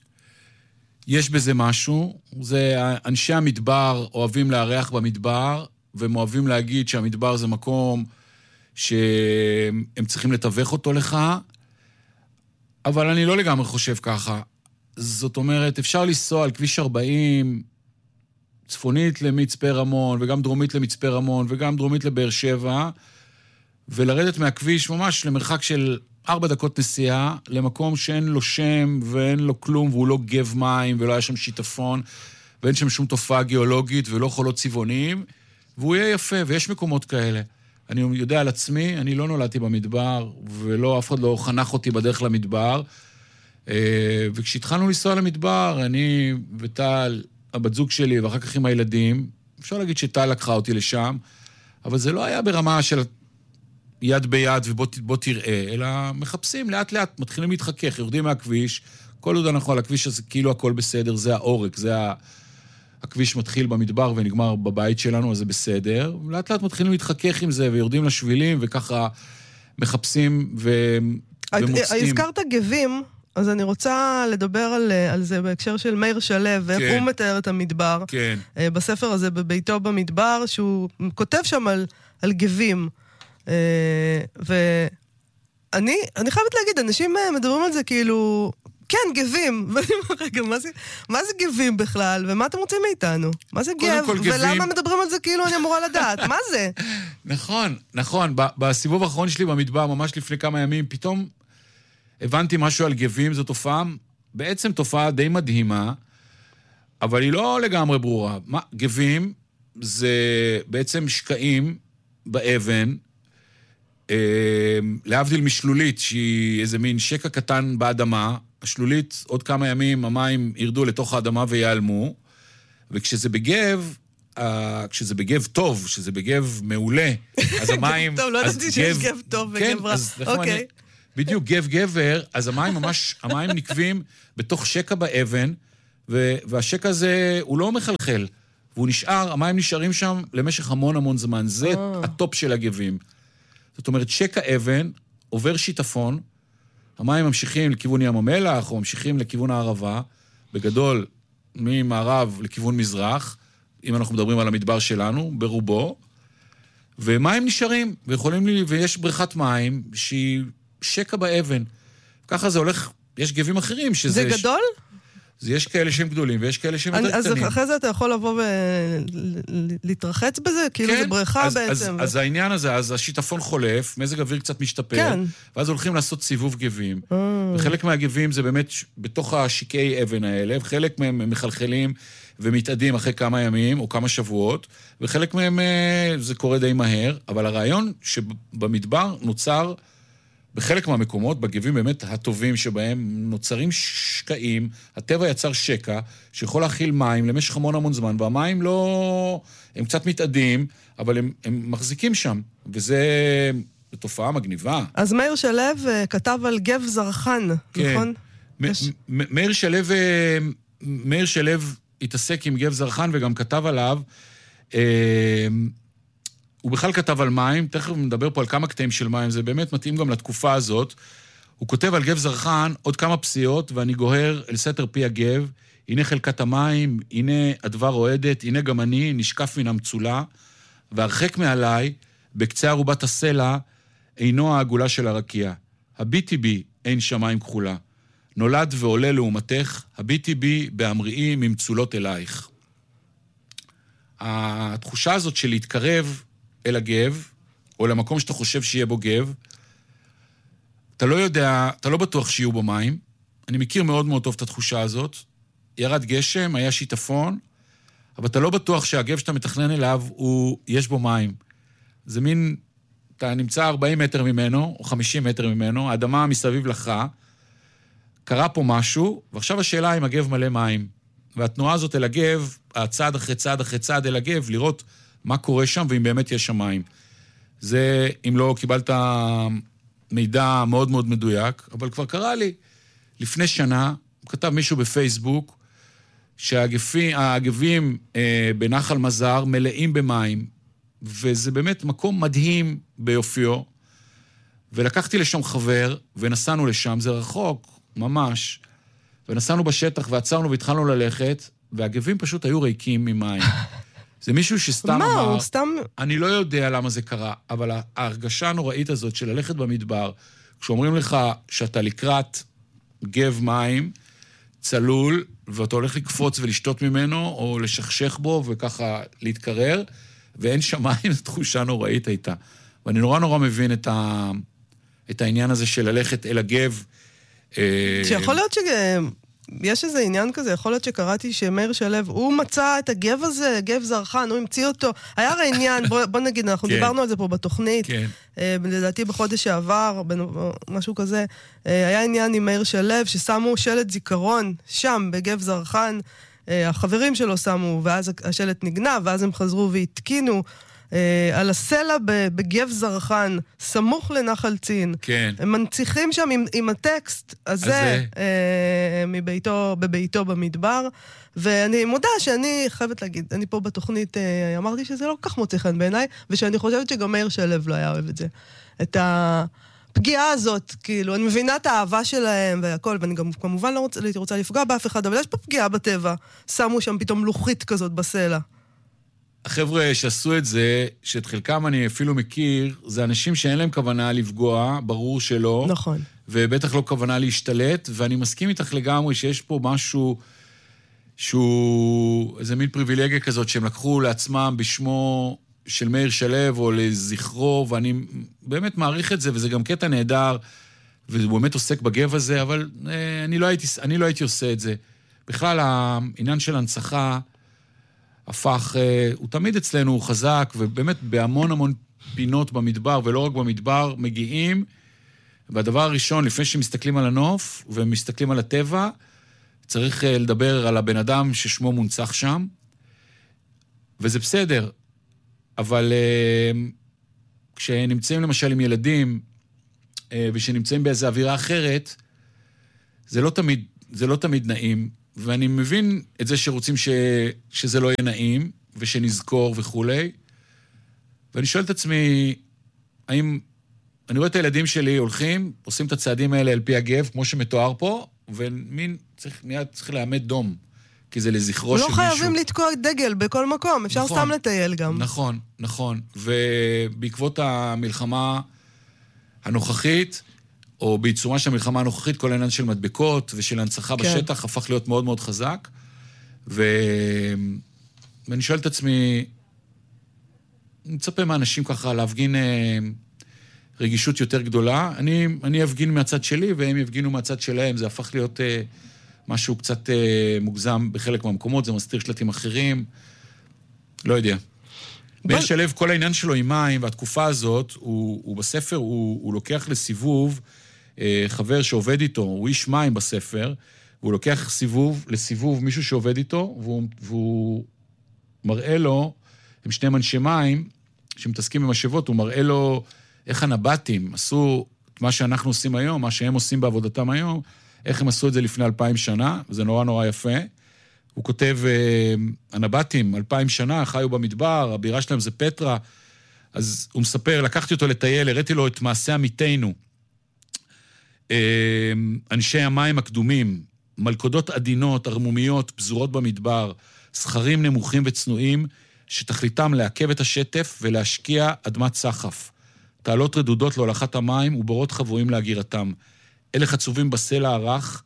יש בזה משהו, זה אנשי המדבר אוהבים לארח במדבר, והם אוהבים להגיד שהמדבר זה מקום שהם צריכים לתווך אותו לך, אבל אני לא לגמרי חושב ככה. זאת אומרת, אפשר לנסוע על כביש ארבעים, צפונית למצפה רמון, וגם דרומית למצפה רמון, וגם דרומית לבאר שבע, ולרדת מהכביש ממש למרחק של ארבע דקות נסיעה, למקום שאין לו שם ואין לו כלום, והוא לא גב מים, ולא היה שם שיטפון, ואין שם שום תופעה גיאולוגית, ולא חולות צבעונים, והוא יהיה יפה, ויש מקומות כאלה. אני יודע על עצמי, אני לא נולדתי במדבר, ולא, אף אחד לא חנך אותי בדרך למדבר, וכשהתחלנו לנסוע למדבר, אני וטל, הבת זוג שלי, ואחר כך עם הילדים, אפשר להגיד שטל לקחה אותי לשם, אבל זה לא היה ברמה של יד ביד ובוא תראה, אלא מחפשים לאט לאט, מתחילים להתחכך, יורדים מהכביש, כל עוד אנחנו על הכביש הזה, כאילו הכל בסדר, זה האורק, זה ה... הכביש מתחיל במדבר ונגמר בבית שלנו, אז זה בסדר. לאט לאט מתחילים להתחכך עם זה, ויורדים לשבילים, וככה מחפשים ו... ומוצאים. הזכרת גבים, אז אני רוצה לדבר על, על זה בהקשר של מאיר שלו, ואיך כן. הוא מתאר את המדבר. כן. בספר הזה, בביתו במדבר, שהוא כותב שם על, על גבים. ואני אני חייבת להגיד, אנשים מדברים על זה כאילו... כן, גבים. ואני אומר, רגע, מה זה, מה זה גבים בכלל? ומה אתם רוצים מאיתנו? מה זה גב? ולמה מדברים על זה כאילו אני אמורה לדעת? מה זה? נכון, נכון. בסיבוב האחרון שלי במדבר, ממש לפני כמה ימים, פתאום הבנתי משהו על גבים. זו תופעה, בעצם תופעה די מדהימה, אבל היא לא לגמרי ברורה. מה, גבים זה בעצם שקעים באבן, אה, להבדיל משלולית, שהיא איזה מין שקע קטן באדמה, השלולית, עוד כמה ימים המים ירדו לתוך האדמה ויעלמו, וכשזה בגב, אה, כשזה בגב טוב, כשזה בגב מעולה, אז המים... טוב, לא ידעתי שיש גב טוב וגב רע. אוקיי. בדיוק, גב גבר, אז המים ממש, המים נקבים בתוך שקע באבן, והשקע הזה הוא לא מחלחל, והוא נשאר, המים נשארים שם למשך המון המון זמן. זה הטופ של הגבים. זאת אומרת, שקע אבן עובר שיטפון, המים ממשיכים לכיוון ים המלח, או ממשיכים לכיוון הערבה, בגדול ממערב לכיוון מזרח, אם אנחנו מדברים על המדבר שלנו, ברובו, ומים נשארים, ויכולים לי, ויש בריכת מים שהיא שקע באבן. ככה זה הולך, יש גבים אחרים שזה... זה גדול? זה יש כאלה שהם גדולים, ויש כאלה שהם יותר אז קטנים. אחרי זה אתה יכול לבוא ולהתרחץ בזה? כאילו זה בריכה בעצם. אז העניין הזה, אז השיטפון חולף, מזג אוויר קצת משתפר, ואז הולכים לעשות סיבוב גבים. וחלק מהגבים זה באמת בתוך השיקעי אבן האלה, וחלק מהם מחלחלים ומתאדים אחרי כמה ימים או כמה שבועות, וחלק מהם זה קורה די מהר, אבל הרעיון שבמדבר נוצר בחלק מהמקומות, בגבים באמת הטובים שבהם נוצרים שקעים, הטבע יצר שקע שיכול להכיל מים למשך המון המון זמן, והמים לא... הם קצת מתאדים, אבל הם, הם מחזיקים שם, וזה תופעה מגניבה. אז מאיר שלו כתב על גב זרחן, כן. נכון? מ- יש... מ- מאיר שלו, מאיר שלו התעסק עם גב זרחן וגם כתב עליו, אה, הוא בכלל כתב על מים, תכף מדבר פה על כמה קטעים של מים, זה באמת מתאים גם לתקופה הזאת. הוא כותב על גב זרחן עוד כמה פסיעות, ואני גוהר אל סתר פי הגב, הנה חלקת המים, הנה הדבר רועדת, הנה גם אני נשקף מן המצולה, והרחק מעליי, בקצה ערובת הסלע, אינו העגולה של הרקיע. הביטי בי אין שמיים כחולה. נולד ועולה לעומתך, הביטי בי באמריאי ממצולות אלייך. התחושה הזאת של להתקרב אל הגב, או למקום שאתה חושב שיהיה בו גב, אתה לא יודע, אתה לא בטוח שיהיו בו מים. אני מכיר מאוד מאוד טוב את התחושה הזאת. ירד גשם, היה שיטפון, אבל אתה לא בטוח שהגב שאתה מתכנן אליו, הוא, יש בו מים. זה מין, אתה נמצא ארבעים מטר ממנו, או חמישים מטר ממנו, האדמה מסביב לך, קרה פה משהו, ועכשיו השאלה אם הגב מלא מים. והתנועה הזאת אל הגב, הצעד אחרי צעד אחרי צעד אל הגב, לראות מה קורה שם, ואם באמת יש שם מים. זה, אם לא קיבלת מידע מאוד מאוד מדויק, אבל כבר קרה לי. לפני שנה, כתב מישהו בפייסבוק, שהגבים אה, בנחל מזר מלאים במים, וזה באמת מקום מדהים ביופיו, ולקחתי לשם חבר, ונסענו לשם, זה רחוק, ממש, ונסענו בשטח, ועצרנו והתחלנו ללכת, והגבים פשוט היו ריקים ממים. זה מישהו שסתם מה, אמר, הוא סתם... אני לא יודע למה זה קרה, אבל ההרגשה הנוראית הזאת של ללכת במדבר, כשאומרים לך שאתה לקראת גב מים, צלול, ואתה הולך לקפוץ ולשתות ממנו, או לשכשך בו וככה להתקרר, ואין שמיים, זו תחושה נוראית הייתה. ואני נורא נורא מבין את, ה... את העניין הזה של ללכת אל הגב. שיכול להיות ש... יש איזה עניין כזה, יכול להיות שקראתי שמאיר שלו, הוא מצא את הגב הזה, גב זרחן, הוא המציא אותו. היה הרי עניין, בוא, בוא נגיד, אנחנו כן. דיברנו על זה פה בתוכנית, כן. אה, לדעתי בחודש שעבר, משהו כזה, אה, היה עניין עם מאיר שלו, ששמו שלט זיכרון שם, בגב זרחן, אה, החברים שלו שמו, ואז השלט נגנב, ואז הם חזרו והתקינו, Uh, על הסלע בגב זרחן, סמוך לנחל צין. כן. הם מנציחים שם עם, עם הטקסט הזה, uh, מביתו, בביתו במדבר, ואני מודה שאני חייבת להגיד, אני פה בתוכנית, uh, אמרתי שזה לא כך מוצא חן בעיניי, ושאני חושבת שגם מאיר שלו לא היה אוהב את זה. את הפגיעה הזאת, כאילו, אני מבינה את האהבה שלהם והכל, ואני גם כמובן לא רוצה, רוצה לפגוע באף אחד, אבל יש פה פגיעה בטבע. שמו שם פתאום לוחית כזאת בסלע. החבר'ה שעשו את זה, שאת חלקם אני אפילו מכיר, זה אנשים שאין להם כוונה לפגוע, ברור שלא. נכון. ובטח לא כוונה להשתלט, ואני מסכים איתך לגמרי שיש פה משהו שהוא איזה מין פריבילגיה כזאת, שהם לקחו לעצמם בשמו של מאיר שלו או לזכרו, ואני באמת מעריך את זה, וזה גם קטע נהדר, והוא באמת עוסק בגב הזה, אבל אני לא הייתי, אני לא הייתי עושה את זה. בכלל, העניין של הנצחה, הפך, הוא תמיד אצלנו, הוא חזק, ובאמת בהמון המון פינות במדבר, ולא רק במדבר, מגיעים, והדבר הראשון, לפני שמסתכלים על הנוף, ומסתכלים על הטבע, צריך לדבר על הבן אדם ששמו מונצח שם, וזה בסדר, אבל כשנמצאים למשל עם ילדים, ושנמצאים באיזו אווירה אחרת, זה לא תמיד, זה לא תמיד נעים, ואני מבין את זה שרוצים ש, שזה לא יהיה נעים, ושנזכור וכולי, ואני שואל את עצמי, האם, אני רואה את הילדים שלי הולכים, עושים את הצעדים האלה על פי הגב, כמו שמתואר פה, ומין צריך, נהיה, צריך לעמד דום, כי זה לזכרו של מישהו. לא חייבים לתקוע דגל בכל מקום, אפשר נכון, סתם לטייל גם. נכון, נכון. ובעקבות המלחמה הנוכחית, או בעיצומה של המלחמה הנוכחית, כל העניין של מדבקות ושל הנצחה כן. בשטח הפך להיות מאוד מאוד חזק. ו... ואני שואל את עצמי, אני מצפה מאנשים ככה להפגין רגישות יותר גדולה. אני, אני אפגין מהצד שלי, והם יפגינו מהצד שלהם. זה הפך להיות משהו קצת מוגזם בחלק מהמקומות, זה מסתיר שלטים אחרים. לא יודע. בין שלב, כל העניין שלו עם מים, והתקופה הזאת, הוא, הוא בספר, הוא, הוא לוקח לסיבוב, אה, חבר שעובד איתו, הוא איש מים בספר, והוא לוקח סיבוב, לסיבוב מישהו שעובד איתו, והוא, והוא מראה לו, הם שני אנשי מים, שמתעסקים במשאבות, הוא מראה לו איך הנבטים עשו את מה שאנחנו עושים היום, מה שהם עושים בעבודתם היום, איך הם עשו את זה לפני אלפיים שנה, וזה נורא נורא יפה. הוא כותב, הנבטים, אלפיים שנה, חיו במדבר, הבירה שלהם זה פטרה, אז הוא מספר, לקחתי אותו לטייל, הראיתי לו את מעשה עמיתנו, אנשי המים הקדומים, מלכודות עדינות, ערמומיות, פזורות במדבר, סחרים נמוכים וצנועים, שתכליתם לעכב את השטף ולהשקיע אדמת סחף. תעלות רדודות להולכת המים ובורות חבויים להגירתם. אלה חצובים בסלע הרך,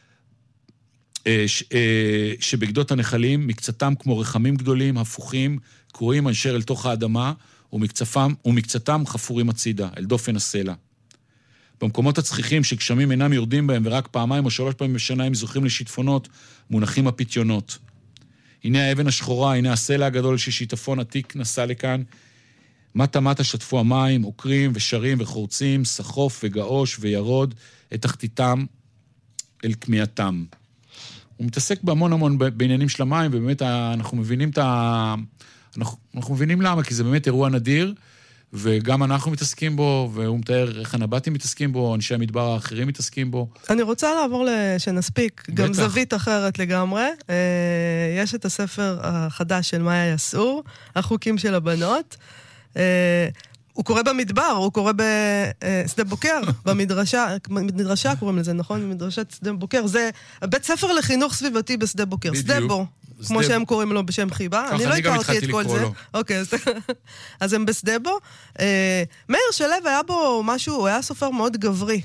ש, שבגדות הנחלים, מקצתם כמו רחמים גדולים, הפוכים, קרועים אנשר אל תוך האדמה, ומקצתם, ומקצתם חפורים הצידה, אל דופן הסלע. במקומות הצחיחים שגשמים אינם יורדים בהם, ורק פעמיים או שלוש פעמים בשנה הם זוכים לשיטפונות, מונחים הפיתיונות. הנה האבן השחורה, הנה הסלע הגדול ששיטפון עתיק נסע לכאן. מטה מטה שטפו המים, עוקרים ושרים וחורצים, סחוף וגאוש וירוד, את תחתיתם אל כמיהתם. הוא מתעסק בהמון המון בעניינים של המים, ובאמת אנחנו מבינים את ה... אנחנו, אנחנו מבינים למה, כי זה באמת אירוע נדיר, וגם אנחנו מתעסקים בו, והוא מתאר איך הנבטים מתעסקים בו, אנשי המדבר האחרים מתעסקים בו. אני רוצה לעבור שנספיק, בטח. גם זווית אחרת לגמרי. יש את הספר החדש של מאיה יסעור, החוקים של הבנות. הוא קורא במדבר, הוא קורא בשדה בוקר, במדרשה, מדרשה קוראים לזה, נכון? מדרשת שדה בוקר. זה בית ספר לחינוך סביבתי בשדה בוקר, שדה בו. כמו שהם קוראים לו בשם חיבה. אני לא הכרתי את כל זה. אוקיי, אז הם בשדה בו. מאיר שלו היה בו משהו, הוא היה סופר מאוד גברי.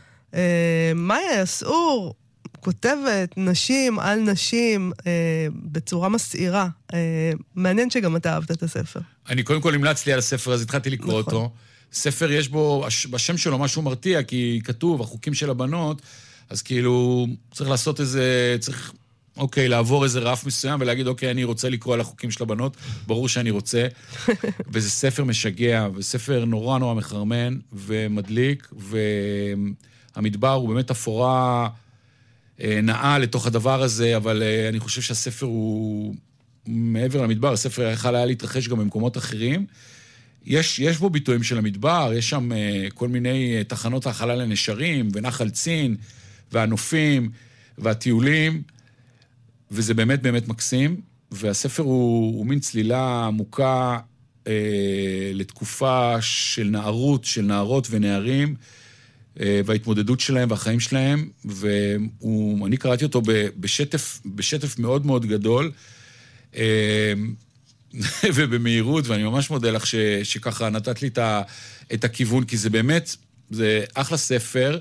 מאיה יסעור כותבת נשים על נשים בצורה מסעירה. מעניין שגם אתה אהבת את הספר. אני קודם כל המלצתי לי על הספר, אז התחלתי לקרוא אותו. ספר יש בו, בשם שלו משהו מרתיע, כי כתוב, החוקים של הבנות, אז כאילו צריך לעשות איזה, צריך... אוקיי, לעבור איזה רף מסוים ולהגיד, אוקיי, אני רוצה לקרוא על החוקים של הבנות, ברור שאני רוצה, וזה ספר משגע, וספר נורא נורא מחרמן ומדליק, והמדבר הוא באמת אפורה נאה לתוך הדבר הזה, אבל אני חושב שהספר הוא מעבר למדבר, הספר יכול היה להתרחש גם במקומות אחרים. יש, יש בו ביטויים של המדבר, יש שם כל מיני תחנות האכלה לנשרים, ונחל צין, והנופים, והטיולים, וזה באמת באמת מקסים, והספר הוא, הוא מין צלילה עמוקה אה, לתקופה של נערות, של נערות ונערים, אה, וההתמודדות שלהם והחיים שלהם, ואני קראתי אותו בשטף, בשטף מאוד מאוד גדול, אה, ובמהירות, ואני ממש מודה לך ש, שככה נתת לי את, ה, את הכיוון, כי זה באמת, זה אחלה ספר,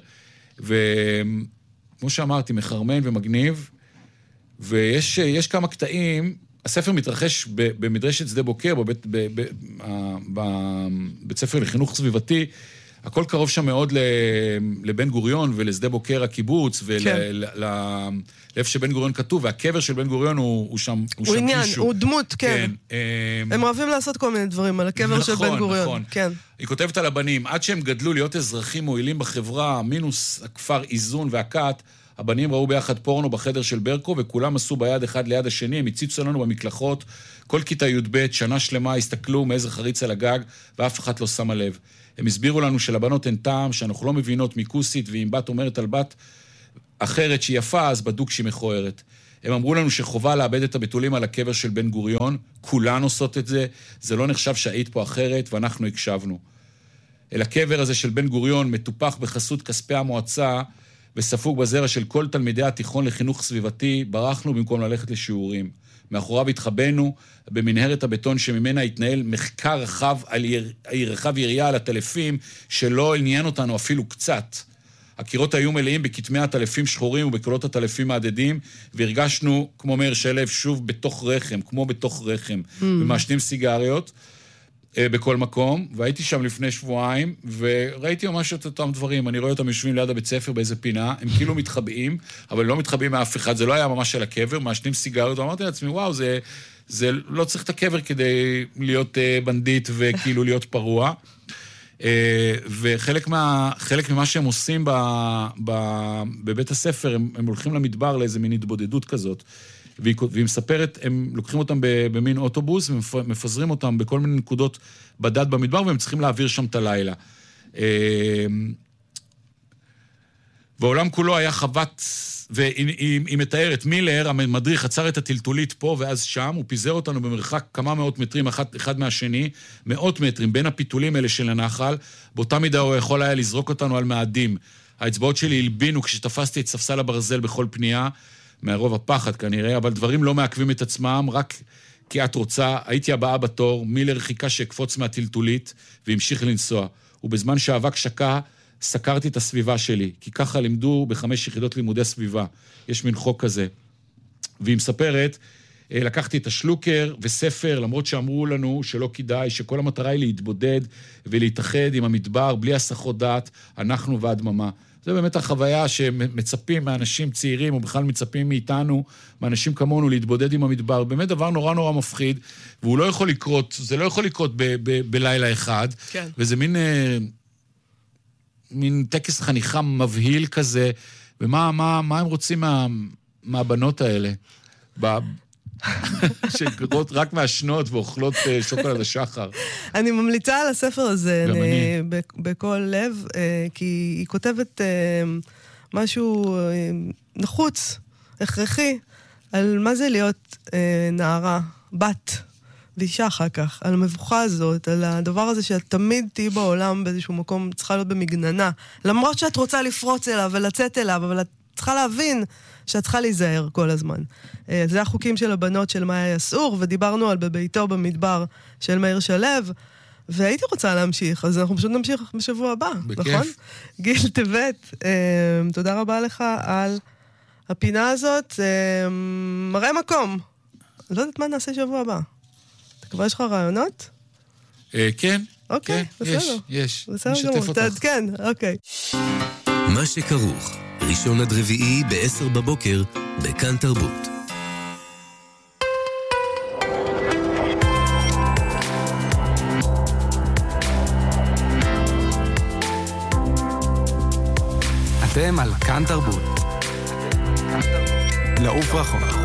וכמו שאמרתי, מחרמן ומגניב, ויש יש כמה קטעים, הספר מתרחש במדרשת שדה בוקר, בבית, בבית, בבית ספר לחינוך סביבתי, הכל קרוב שם מאוד לבן גוריון ולשדה בוקר הקיבוץ, ולאיפה שבן גוריון כתוב, והקבר של בן גוריון הוא, הוא שם, הוא, הוא שם עניין, מישהו. הוא דמות, כן. כן. הם אוהבים לעשות כל מיני דברים על הקבר נכון, של בן גוריון. נכון, כן. היא כותבת על הבנים, עד שהם גדלו להיות אזרחים מועילים בחברה, מינוס הכפר איזון והקט, הבנים ראו ביחד פורנו בחדר של ברקו, וכולם עשו ביד אחד ליד השני, הם הציצו לנו במקלחות, כל כיתה י' ב', שנה שלמה, הסתכלו מאיזה חריץ על הגג, ואף אחד לא שמה לב. הם הסבירו לנו שלבנות אין טעם, שאנחנו לא מבינות מיקוסית, ואם בת אומרת על בת אחרת שהיא יפה, אז בדוק שהיא מכוערת. הם אמרו לנו שחובה לאבד את הבתולים על הקבר של בן גוריון, כולן עושות את זה, זה לא נחשב שהיית פה אחרת, ואנחנו הקשבנו. אל הקבר הזה של בן גוריון מטופח בחסות כספי המועצה, וספוג בזרע של כל תלמידי התיכון לחינוך סביבתי, ברחנו במקום ללכת לשיעורים. מאחוריו התחבאנו במנהרת הבטון שממנה התנהל מחקר רחב, על יר... רחב יריעה על הטלפים, שלא עניין אותנו אפילו קצת. הקירות היו מלאים בכתמי הטלפים שחורים ובקולות הטלפים מעדדים, והרגשנו, כמו מאיר שלב, שוב בתוך רחם, כמו בתוך רחם, mm. ומעשנים סיגריות אה, בכל מקום, והייתי שם לפני שבועיים, וראיתי ממש את אותם דברים, אני רואה אותם יושבים ליד הבית ספר באיזה פינה, הם כאילו מתחבאים, אבל לא מתחבאים מאף אחד, זה לא היה ממש על הקבר, מעשנים סיגריות, ואמרתי לעצמי, וואו, זה, זה לא צריך את הקבר כדי להיות אה, בנדיט וכאילו להיות פרוע. וחלק מה, חלק ממה שהם עושים ב, ב, בבית הספר, הם, הם הולכים למדבר לאיזה מין התבודדות כזאת, והיא, והיא מספרת, הם לוקחים אותם במין אוטובוס, ומפזרים אותם בכל מיני נקודות בדד במדבר, והם צריכים להעביר שם את הלילה. והעולם כולו היה חוות, והיא מתארת, מילר, המדריך, עצר את הטלטולית פה ואז שם, הוא פיזר אותנו במרחק כמה מאות מטרים אחד, אחד מהשני, מאות מטרים בין הפיתולים האלה של הנחל, באותה מידה הוא יכול היה לזרוק אותנו על מאדים. האצבעות שלי הלבינו כשתפסתי את ספסל הברזל בכל פנייה, מהרוב הפחד כנראה, אבל דברים לא מעכבים את עצמם, רק כי את רוצה, הייתי הבאה בתור, מילר חיכה שיקפוץ מהטלטולית, והמשיך לנסוע. ובזמן שהאבק שקע, סקרתי את הסביבה שלי, כי ככה לימדו בחמש יחידות לימודי סביבה. יש מין חוק כזה. והיא מספרת, לקחתי את השלוקר וספר, למרות שאמרו לנו שלא כדאי, שכל המטרה היא להתבודד ולהתאחד עם המדבר, בלי הסחות דעת, אנחנו והדממה. זה באמת החוויה שמצפים מאנשים צעירים, או בכלל מצפים מאיתנו, מאנשים כמונו, להתבודד עם המדבר. באמת דבר נורא נורא מפחיד, והוא לא יכול לקרות, זה לא יכול לקרות ב- ב- בלילה אחד. כן. וזה מין... מין טקס חניכה מבהיל כזה, ומה מה, מה הם רוצים מה, מהבנות האלה? שקרות רק מהשנות ואוכלות שוקולד השחר. אני ממליצה על הספר הזה, בכל לב, כי היא כותבת משהו נחוץ, הכרחי, על מה זה להיות נערה, בת. ואישה אחר כך, על המבוכה הזאת, על הדבר הזה שאת תמיד תהי בעולם באיזשהו מקום, צריכה להיות במגננה. למרות שאת רוצה לפרוץ אליו ולצאת אליו, אבל את צריכה להבין שאת צריכה להיזהר כל הזמן. זה החוקים של הבנות של מאיה יסעור, ודיברנו על בביתו במדבר של מאיר שלו, והייתי רוצה להמשיך, אז אנחנו פשוט נמשיך בשבוע הבא, בכיף. נכון? גיל טבת, תודה רבה לך על הפינה הזאת. מראה מקום. אני לא יודעת מה נעשה שבוע הבא. כבר יש לך רעיונות? כן. אוקיי, בסדר. יש, יש. נשתף אותך. כן, אוקיי. מה שכרוך, ראשון עד רביעי בעשר בבוקר, בכאן תרבות. אתם על כאן תרבות. לעוף רחוק.